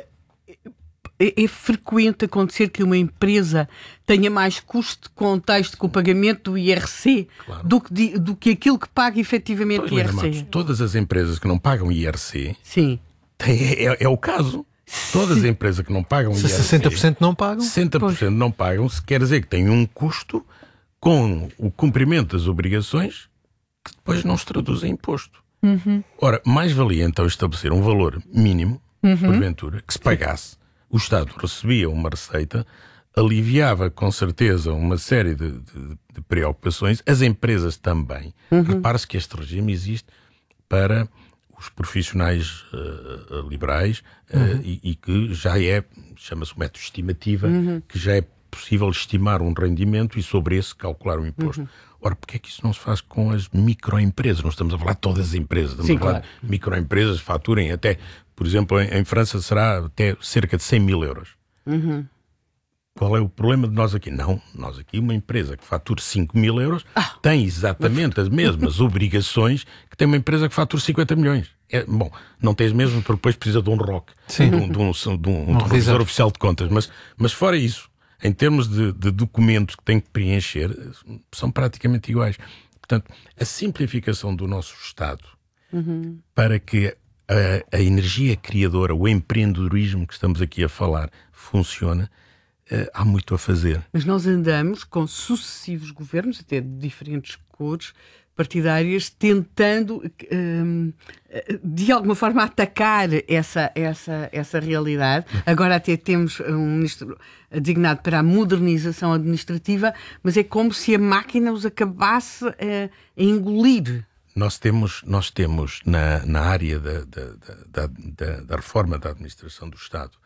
É, é frequente acontecer que uma empresa tenha mais custo de contexto com o pagamento do I R C claro. do, que, do que aquilo que paga efetivamente o I R C? Matos, todas as empresas que não pagam I R C, Sim. Têm, é, é o caso. Todas as empresas que não pagam I R C, se sessenta por cento não pagam, sessenta por cento pois. não pagam, se quer dizer que têm um custo com o cumprimento das obrigações que depois não se traduz em imposto. Uhum. Ora, mais valia então estabelecer um valor mínimo, uhum. porventura, que se pagasse. O Estado recebia uma receita, aliviava com certeza uma série de, de, de preocupações, as empresas também. Uhum. Repare-se que este regime existe para os profissionais uh, liberais uh, uhum. e, e que já é, chama-se o método de estimativa, uhum. que já é possível estimar um rendimento e sobre esse calcular um imposto. Uhum. Ora, porque é que isso não se faz com as microempresas? Não estamos a falar de todas as empresas, estamos Sim, a falar claro. de microempresas, faturem até, por exemplo, em, em França será até cerca de cem mil euros. Uhum. Qual é o problema de nós aqui? Não, nós aqui, uma empresa que fatura cinco mil euros, ah. tem exatamente as mesmas obrigações que tem uma empresa que fatura cinquenta milhões. É, bom, não tens mesmo, porque depois precisa de um R O C, de um, de um, de um, um revisor oficial de contas. Mas, mas fora isso, em termos de, de documentos que tem que preencher, são praticamente iguais. Portanto, a simplificação do nosso Estado uhum. para que a, a energia criadora, o empreendedorismo que estamos aqui a falar, funcione, Uh, há muito a fazer. Mas nós andamos com sucessivos governos, até de diferentes cores partidárias, tentando um, de alguma forma atacar essa, essa, essa realidade. Agora até temos um ministro designado para a modernização administrativa, mas é como se a máquina os acabasse a, a engolir. Nós temos, nós temos na, na área da, da, da, da, da reforma da administração do Estado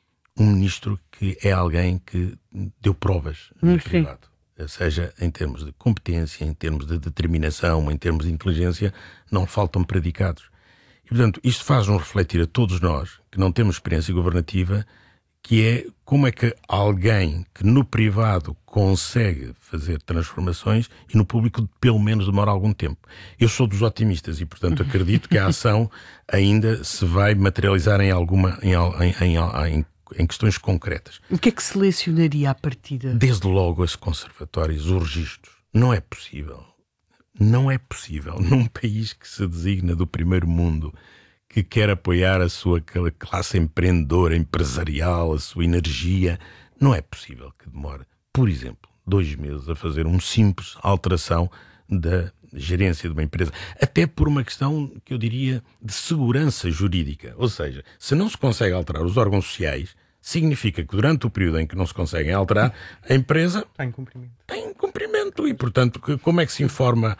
um ministro que é alguém que deu provas no hum, privado. Seja em termos de competência, em termos de determinação, em termos de inteligência, não faltam predicados. E, portanto, isto faz-nos refletir a todos nós, que não temos experiência governativa, que é como é que alguém que no privado consegue fazer transformações e no público pelo menos demora algum tempo. Eu sou dos otimistas e, portanto, acredito que a ação ainda se vai materializar em alguma... em, em, em, em em questões concretas. O que é que selecionaria à partida? Desde logo as conservatórias, os registros. Não é possível. Não é possível num país que se designa do primeiro mundo, que quer apoiar a sua classe empreendedora, empresarial, a sua energia, não é possível que demore, por exemplo, dois meses a fazer uma simples alteração da gerência de uma empresa, até por uma questão que eu diria de segurança jurídica. Ou seja, se não se consegue alterar os órgãos sociais, significa que durante o período em que não se conseguem alterar, a empresa tem cumprimento. Tem cumprimento e, portanto, como é que se informa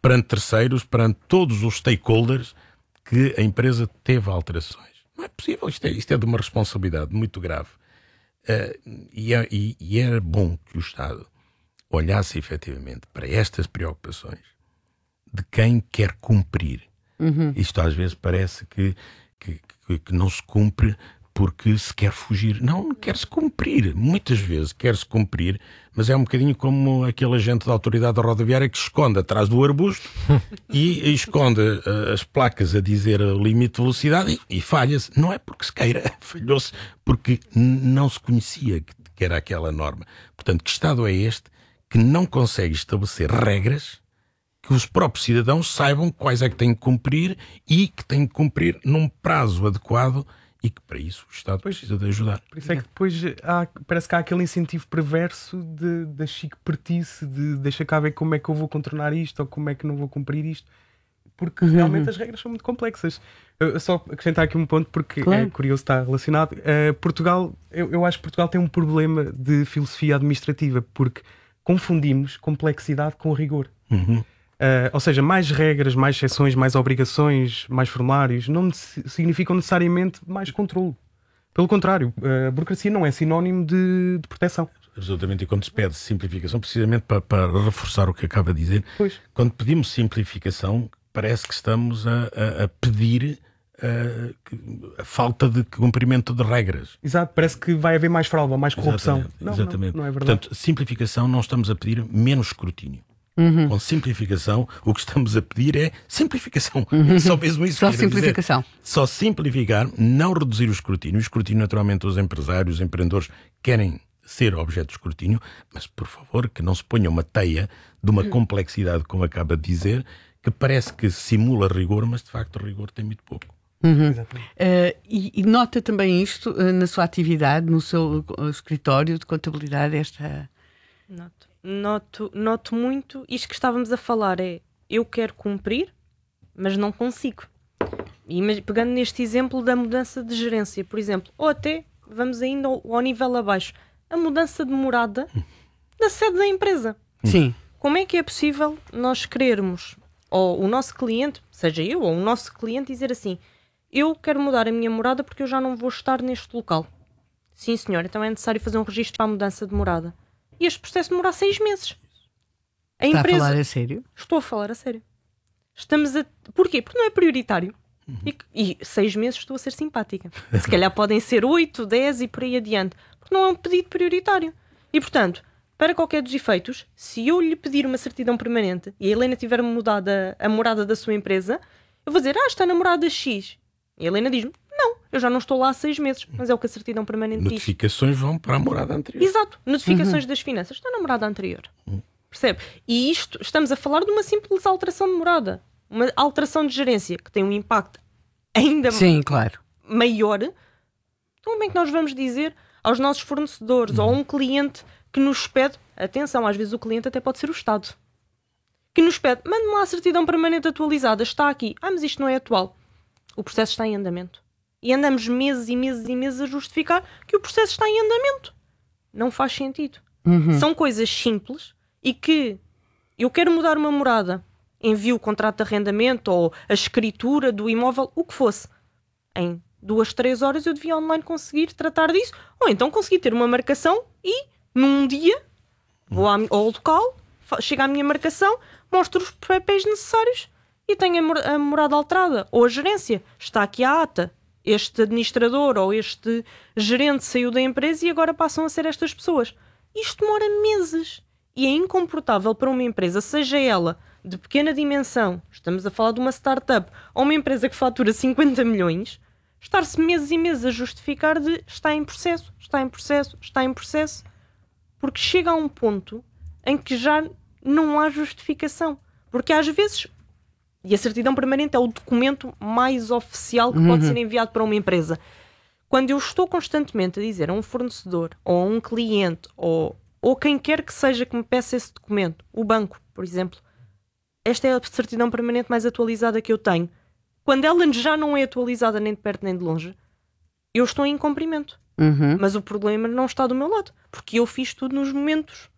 perante terceiros, perante todos os stakeholders, que a empresa teve alterações. Não é possível, isto é, isto é de uma responsabilidade muito grave. Uh, e, é, e, e era bom que o Estado olhasse efetivamente para estas preocupações de quem quer cumprir. Uhum. Isto às vezes parece que, que, que, que não se cumpre porque se quer fugir. Não, não quer-se cumprir. Muitas vezes quer-se cumprir, mas é um bocadinho como aquele agente da autoridade rodoviária que se esconde atrás do arbusto e, e esconde uh, as placas a dizer o limite de velocidade e, e falha-se. Não é porque se queira, falhou-se porque n- não se conhecia que, que era aquela norma. Portanto, que Estado é este que não consegue estabelecer regras que os próprios cidadãos saibam quais é que têm que cumprir e que têm que cumprir num prazo adequado, e que para isso o Estado precisa de ajudar. Por isso é que depois há, parece que há aquele incentivo perverso de, da chique-pertice, de deixa cá ver como é que eu vou contornar isto ou como é que não vou cumprir isto, porque uhum. realmente as regras são muito complexas. Eu, só acrescentar aqui um ponto, porque claro. É curioso, está relacionado. Uh, Portugal, eu, eu acho que Portugal tem um problema de filosofia administrativa, porque confundimos complexidade com rigor. Uhum. Uh, ou seja, mais regras, mais exceções, mais obrigações, mais formulários não significam necessariamente mais controle. Pelo contrário, a burocracia não é sinónimo de, de proteção. Absolutamente, e quando se pede simplificação, precisamente para, para reforçar o que acaba de dizer, pois. Quando pedimos simplificação, parece que estamos a, a, a pedir a, a falta de cumprimento de regras. Exato, parece que vai haver mais fraude ou mais corrupção. Exatamente, não, exatamente. Não, não é verdade. Portanto, simplificação, não estamos a pedir menos escrutínio. Uhum. Com simplificação, o que estamos a pedir é simplificação. Uhum. Só mesmo isso. Só simplificação. Dizer. Só simplificar, não reduzir o escrutínio. O escrutínio, naturalmente, os empresários, os empreendedores querem ser objeto de escrutínio, mas, por favor, que não se ponha uma teia de uma complexidade, como acaba de dizer, que parece que simula rigor, mas, de facto, o rigor tem muito pouco. Uhum. Uh, e, e nota também isto uh, na sua atividade, no seu uh, escritório de contabilidade, esta... Noto. Noto, noto muito. Isto que estávamos a falar é, eu quero cumprir, mas não consigo. E pegando neste exemplo da mudança de gerência, por exemplo, ou até, vamos ainda ao, ao nível abaixo, a mudança de morada da sede da empresa. Sim. Como é que é possível nós querermos, ou o nosso cliente, seja eu ou o nosso cliente, dizer assim, eu quero mudar a minha morada porque eu já não vou estar neste local. Sim, senhor, então é necessário fazer um registro para a mudança de morada. E este processo demora seis meses. A Está empresa... a falar a sério? Estou a falar a sério. Estamos a... Porquê? Porque não é prioritário. Uhum. E, e seis meses estou a ser simpática. Se calhar podem ser oito, dez e por aí adiante. Porque não é um pedido prioritário. E, portanto, para qualquer dos efeitos, se eu lhe pedir uma certidão permanente e a Helena tiver mudado a, a morada da sua empresa, eu vou dizer, ah, está na morada X. E a Helena diz-me, não, eu já não estou lá há seis meses, mas é o que a certidão permanente diz. Notificações vão para a morada anterior. Exato, notificações uhum. das finanças, está na morada anterior. Uhum. Percebe? E isto, estamos a falar de uma simples alteração de morada, uma alteração de gerência que tem um impacto ainda Sim, claro. maior. Então, como é que nós vamos dizer aos nossos fornecedores uhum. ou a um cliente que nos pede, atenção, às vezes o cliente até pode ser o Estado, que nos pede, mande-me lá a certidão permanente atualizada, está aqui. Ah, mas isto não é atual. O processo está em andamento. E andamos meses e meses e meses a justificar que o processo está em andamento. Não faz sentido. Uhum. São coisas simples e que eu quero mudar uma morada, envio o contrato de arrendamento ou a escritura do imóvel, o que fosse. Em duas, três horas eu devia online conseguir tratar disso. Ou então conseguir ter uma marcação e num dia vou ao local, chega a minha marcação, mostro os papéis necessários e tenho a morada alterada, ou a gerência, está aqui a ata, este administrador ou este gerente saiu da empresa e agora passam a ser estas pessoas. Isto demora meses e é incomportável para uma empresa, seja ela de pequena dimensão, estamos a falar de uma startup, ou uma empresa que fatura cinquenta milhões, estar-se meses e meses a justificar de está em processo, está em processo, está em processo, porque chega a um ponto em que já não há justificação. Porque às vezes... E a certidão permanente é o documento mais oficial que uhum. pode ser enviado para uma empresa. Quando eu estou constantemente a dizer a um fornecedor, ou a um cliente, ou, ou quem quer que seja que me peça esse documento, o banco, por exemplo, esta é a certidão permanente mais atualizada que eu tenho. Quando ela já não é atualizada nem de perto nem de longe, eu estou em incumprimento. Uhum. Mas o problema não está do meu lado, porque eu fiz tudo nos momentos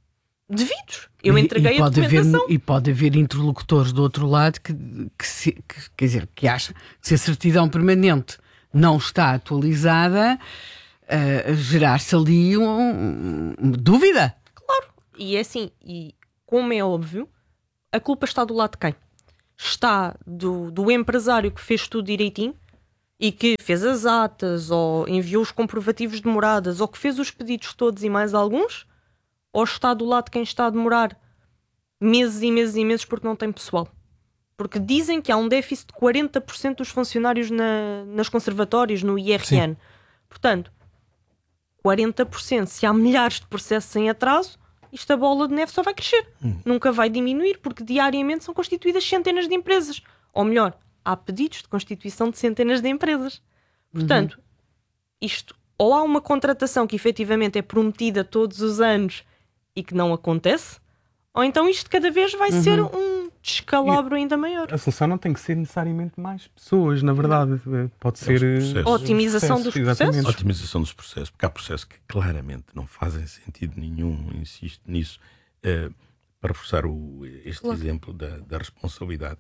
devidos. Eu entreguei e, e a documentação. Haver, e pode haver interlocutores do outro lado que, que, se, que quer dizer, que acham que se a certidão permanente não está atualizada, uh, gerar-se ali um, um, dúvida. Claro. E é assim, e como é óbvio, a culpa está do lado de quem? Está do, do empresário que fez tudo direitinho e que fez as atas ou enviou os comprovativos de moradas ou que fez os pedidos todos e mais alguns, ou está do lado de quem está a demorar meses e meses e meses porque não tem pessoal? Porque dizem que há um déficit de quarenta por cento dos funcionários na, nas conservatórios, no I R N. Sim. Portanto, quarenta por cento, se há milhares de processos em atraso, isto a bola de neve só vai crescer. Hum. Nunca vai diminuir, porque diariamente são constituídas centenas de empresas. Ou melhor, há pedidos de constituição de centenas de empresas. Portanto, uhum. isto, ou há uma contratação que efetivamente é prometida todos os anos e que não acontece, ou então isto cada vez vai uhum. ser um descalabro ainda maior. A solução não tem que ser necessariamente mais pessoas, na verdade. Pode ser é otimização dos processos. Exatamente. Otimização dos processos, porque há processos que claramente não fazem sentido nenhum, insisto nisso, uh, para reforçar o, este claro. exemplo da, da responsabilidade.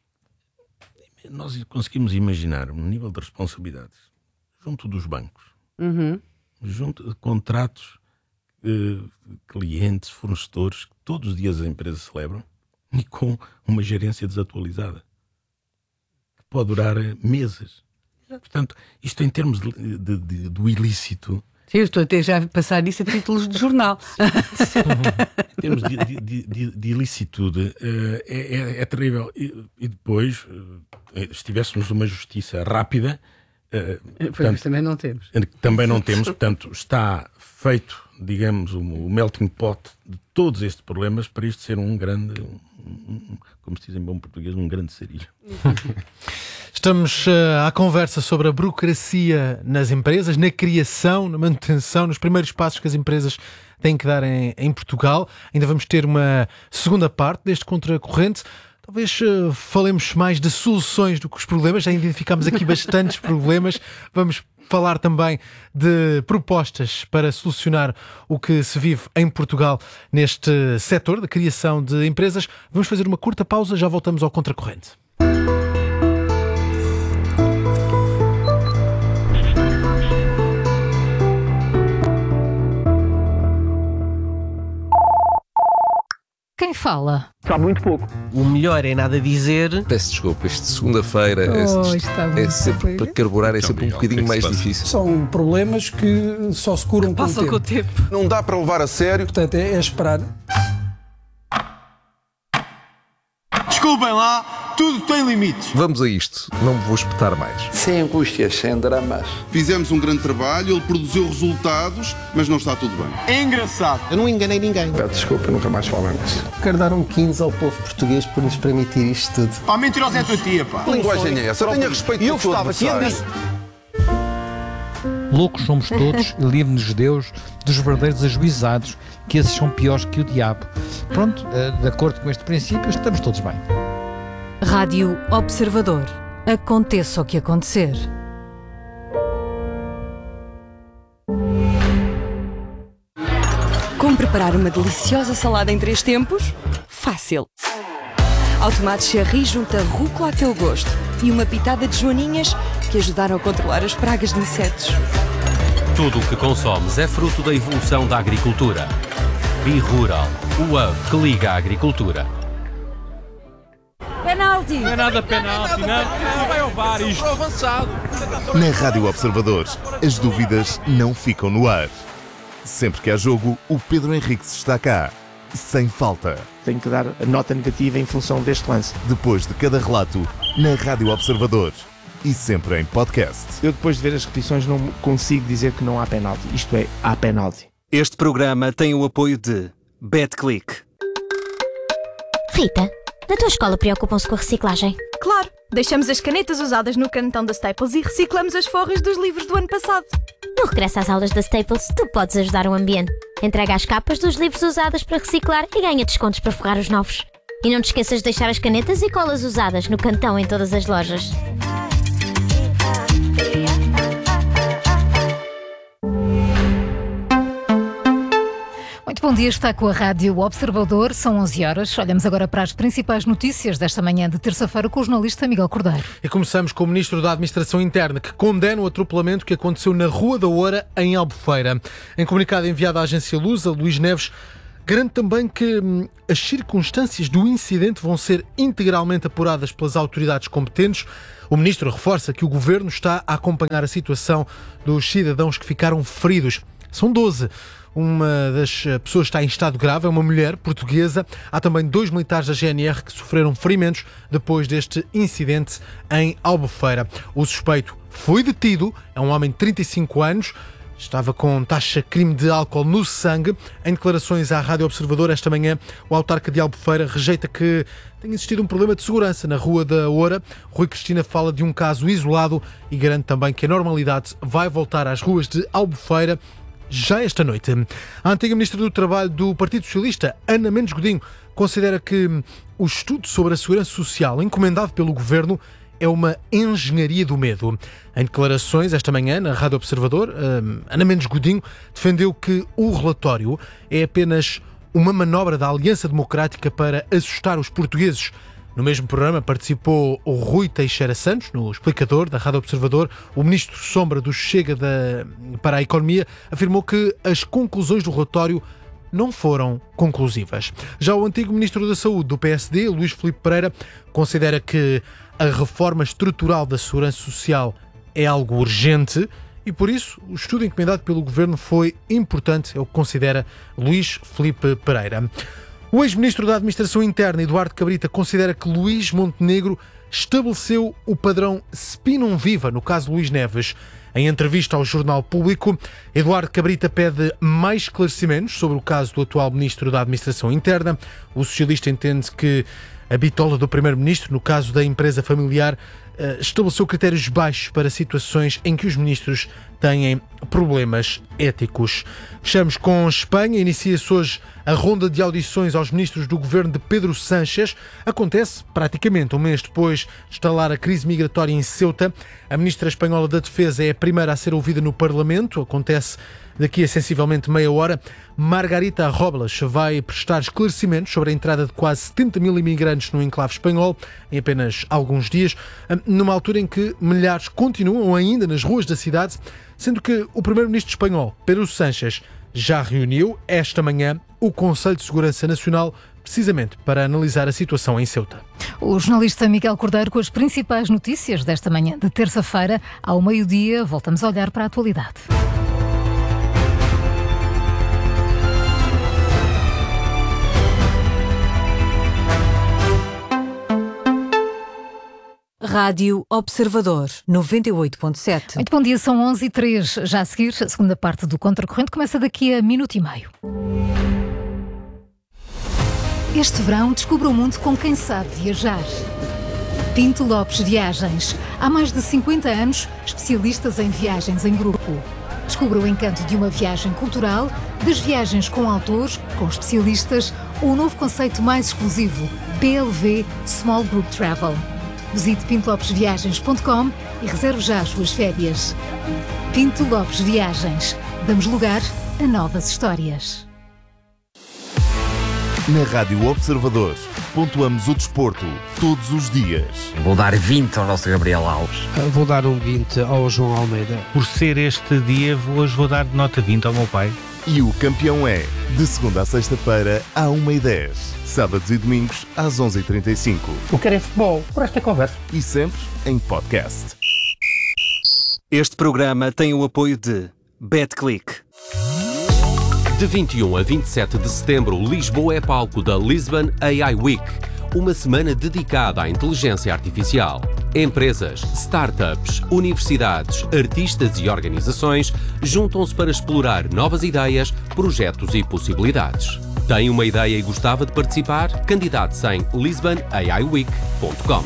Nós conseguimos imaginar um nível de responsabilidades junto dos bancos, uhum. junto de contratos, uh, clientes, fornecedores, que todos os dias as empresas celebram, e com uma gerência desatualizada, que pode durar meses. Exato. Portanto, isto em termos de, de, de, do ilícito... Sim, eu estou até já a passar isso a títulos de jornal. Em termos de, de, de, de ilicitude, uh, é, é, é terrível. E, e depois, uh, se tivéssemos uma justiça rápida... Uh, portanto, também não temos. Também não temos, portanto, está feito, digamos, o, o melting pot de todos estes problemas para isto ser um grande, um, um, como se diz em bom português, um grande sarilho. Estamos uh, à conversa sobre a burocracia nas empresas, na criação, na manutenção, nos primeiros passos que as empresas têm que dar em, em Portugal. Ainda vamos ter uma segunda parte deste contracorrente. Talvez uh, falemos mais de soluções do que os problemas. Já identificámos aqui bastantes problemas. Vamos falar também de propostas para solucionar o que se vive em Portugal neste setor da criação de empresas. Vamos fazer uma curta pausa, já voltamos ao Contracorrente. Quem fala? Sabe muito pouco. O melhor é nada dizer. Peço desculpa, isto de segunda-feira oh, é, é sempre para carburar, é sempre um bocadinho mais difícil. São problemas que só se curam com o tempo. com o tempo. Não dá para levar a sério. Portanto, é, é esperar. Desculpem lá, tudo tem limites. Vamos a isto, não me vou espetar mais. Sem angústias, sem dramas. Fizemos um grande trabalho, ele produziu resultados, mas não está tudo bem. É engraçado. Eu não enganei ninguém. Peço desculpa, nunca mais falamos. Quero dar um quinze ao povo português por nos permitir isto tudo. Pá, mentirosa é a tua tia, pá. Que linguagem é essa? Tenha respeito por todo adversário. Loucos somos todos e livre-nos Deus dos verdadeiros ajuizados, que esses são piores que o diabo. Pronto, de acordo com este princípio, estamos todos bem. Rádio Observador. Aconteça o que acontecer. Como preparar uma deliciosa salada em três tempos? Fácil! Ao tomate cherry junta rúcula a teu gosto e uma pitada de joaninhas que ajudaram a controlar as pragas de insetos. Tudo o que consomes é fruto da evolução da agricultura. Bi-Rural, o hub que liga a agricultura. Penalti! Não é nada penalti, não. Não vai ao V A R isto. Avançado. Na Rádio Observador, as dúvidas não ficam no ar. Sempre que há jogo, o Pedro Henriques está cá. Sem falta. Tenho que dar a nota negativa em função deste lance. Depois de cada relato, na Rádio Observador. E sempre em podcast. Eu depois de ver as repetições não consigo dizer que não há penalti. Isto é, há penalti. Este programa tem o apoio de BetClick. Rita, na tua escola preocupam-se com a reciclagem? Claro, deixamos as canetas usadas no cantão da Staples e reciclamos as forras dos livros do ano passado. No regresso às aulas da Staples, tu podes ajudar o ambiente. Entrega as capas dos livros usados para reciclar e ganha descontos para forrar os novos. E não te esqueças de deixar as canetas e colas usadas no cantão em todas as lojas. Muito bom dia, está com a Rádio Observador, são onze horas. Olhamos agora para as principais notícias desta manhã de terça-feira com o jornalista Miguel Cordeiro. E começamos com o Ministro da Administração Interna, que condena o atropelamento que aconteceu na Rua da Oura, em Albufeira. Em comunicado enviado à agência Lusa, Luís Neves garante também que hum, as circunstâncias do incidente vão ser integralmente apuradas pelas autoridades competentes. O Ministro reforça que o Governo está a acompanhar a situação dos cidadãos que ficaram feridos. São doze. Uma das pessoas está em estado grave, é uma mulher portuguesa. Há também dois militares da G N R que sofreram ferimentos depois deste incidente em Albufeira. O suspeito foi detido, é um homem de trinta e cinco anos, estava com taxa crime de álcool no sangue. Em declarações à Rádio Observador esta manhã, o autarca de Albufeira rejeita que tenha existido um problema de segurança na Rua da Oura. Rui Cristina fala de um caso isolado e garante também que a normalidade vai voltar às ruas de Albufeira já esta noite. A antiga Ministra do Trabalho do Partido Socialista, Ana Mendes Godinho, considera que o estudo sobre a segurança social encomendado pelo Governo é uma engenharia do medo. Em declarações esta manhã na Rádio Observador, Ana Mendes Godinho defendeu que o relatório é apenas uma manobra da Aliança Democrática para assustar os portugueses. No mesmo programa participou o Rui Teixeira Santos, no explicador da Rádio Observador. O ministro Sombra do Chega da, para a Economia afirmou que as conclusões do relatório não foram conclusivas. Já o antigo ministro da Saúde do P S D, Luís Filipe Pereira, considera que a reforma estrutural da segurança social é algo urgente e, por isso, o estudo encomendado pelo Governo foi importante, é o que considera Luís Filipe Pereira. O ex-ministro da Administração Interna, Eduardo Cabrita, considera que Luís Montenegro estabeleceu o padrão Spinum Viva no caso Luís Neves. Em entrevista ao Jornal Público, Eduardo Cabrita pede mais esclarecimentos sobre o caso do atual ministro da Administração Interna. O socialista entende que a bitola do primeiro-ministro, no caso da empresa familiar, estabeleceu critérios baixos para situações em que os ministros têm problemas éticos. Fechamos com Espanha. Inicia-se hoje a ronda de audições aos ministros do governo de Pedro Sánchez. Acontece praticamente um mês depois de instalar a crise migratória em Ceuta. A ministra espanhola da Defesa é a primeira a ser ouvida no Parlamento. Acontece daqui a sensivelmente meia hora. Margarita Robles vai prestar esclarecimentos sobre a entrada de quase setenta mil imigrantes no enclave espanhol em apenas alguns dias, numa altura em que milhares continuam ainda nas ruas da cidade, sendo que o primeiro-ministro espanhol, Pedro Sánchez, já reuniu esta manhã o Conselho de Segurança Nacional precisamente para analisar a situação em Ceuta. O jornalista Miguel Cordeiro com as principais notícias desta manhã de terça-feira. Ao meio-dia, voltamos a olhar para a atualidade. Rádio Observador, noventa e oito ponto sete. Muito bom dia, são onze e três. Já a seguir, a segunda parte do Contracorrente começa daqui a minuto e meio. Este verão, descubra o mundo com quem sabe viajar. Pinto Lopes Viagens. Há mais de cinquenta anos, especialistas em viagens em grupo. Descubra o encanto de uma viagem cultural, das viagens com autores, com especialistas, ou o novo conceito mais exclusivo, P L V Small Group Travel. Visite pinto lopes viagens ponto com e reserve já as suas férias. Pinto Lopes Viagens. Damos lugar a novas histórias. Na Rádio Observador, pontuamos o desporto todos os dias. Vou dar vinte ao nosso Gabriel Alves. Vou dar um vinte ao João Almeida. Por ser este dia, hoje vou dar nota vinte ao meu pai. E o campeão é, de segunda a sexta-feira, à uma e dez. Sábados e domingos, às onze e trinta e cinco. O que é futebol, por esta conversa. E sempre em podcast. Este programa tem o apoio de BetClick. De vinte e um a vinte e sete de setembro, Lisboa é palco da Lisbon A I Week, uma semana dedicada à inteligência artificial. Empresas, startups, universidades, artistas e organizações juntam-se para explorar novas ideias, projetos e possibilidades. Tem uma ideia e gostava de participar? Candidate-se em lisbon a i week ponto com.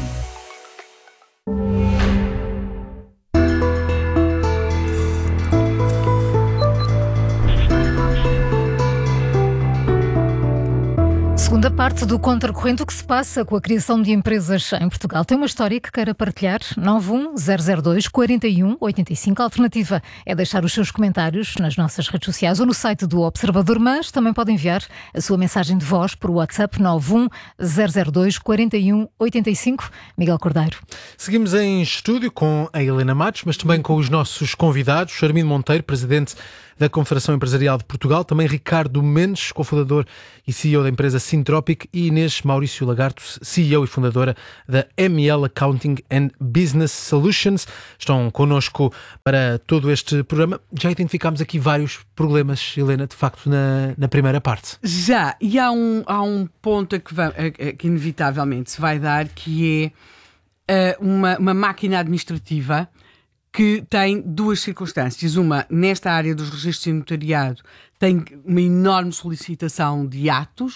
Segunda parte do Contracorrente, o que se passa com a criação de empresas em Portugal. Tem uma história que queira partilhar? nove um zero zero dois, quatro um oito cinco. A alternativa é deixar os seus comentários nas nossas redes sociais ou no site do Observador, mas também pode enviar a sua mensagem de voz por WhatsApp nove um zero zero dois, quatro um oito cinco. Miguel Cordeiro. Seguimos em estúdio com a Helena Matos, mas também com os nossos convidados, Armindo Monteiro, presidente da Confederação Empresarial de Portugal, também Ricardo Mendes, cofundador e C E O da empresa Syntropic, e Inês Maurício Lagarto, C E O e fundadora da M L Accounting and Business Solutions. Estão connosco para todo este programa. Já identificámos aqui vários problemas, Helena, de facto, na, na primeira parte. Já, e há um, há um ponto a que, va- a, a que inevitavelmente se vai dar, que é uh, uma, uma máquina administrativa que tem duas circunstâncias. Uma, nesta área dos registros de notariado, tem uma enorme solicitação de atos,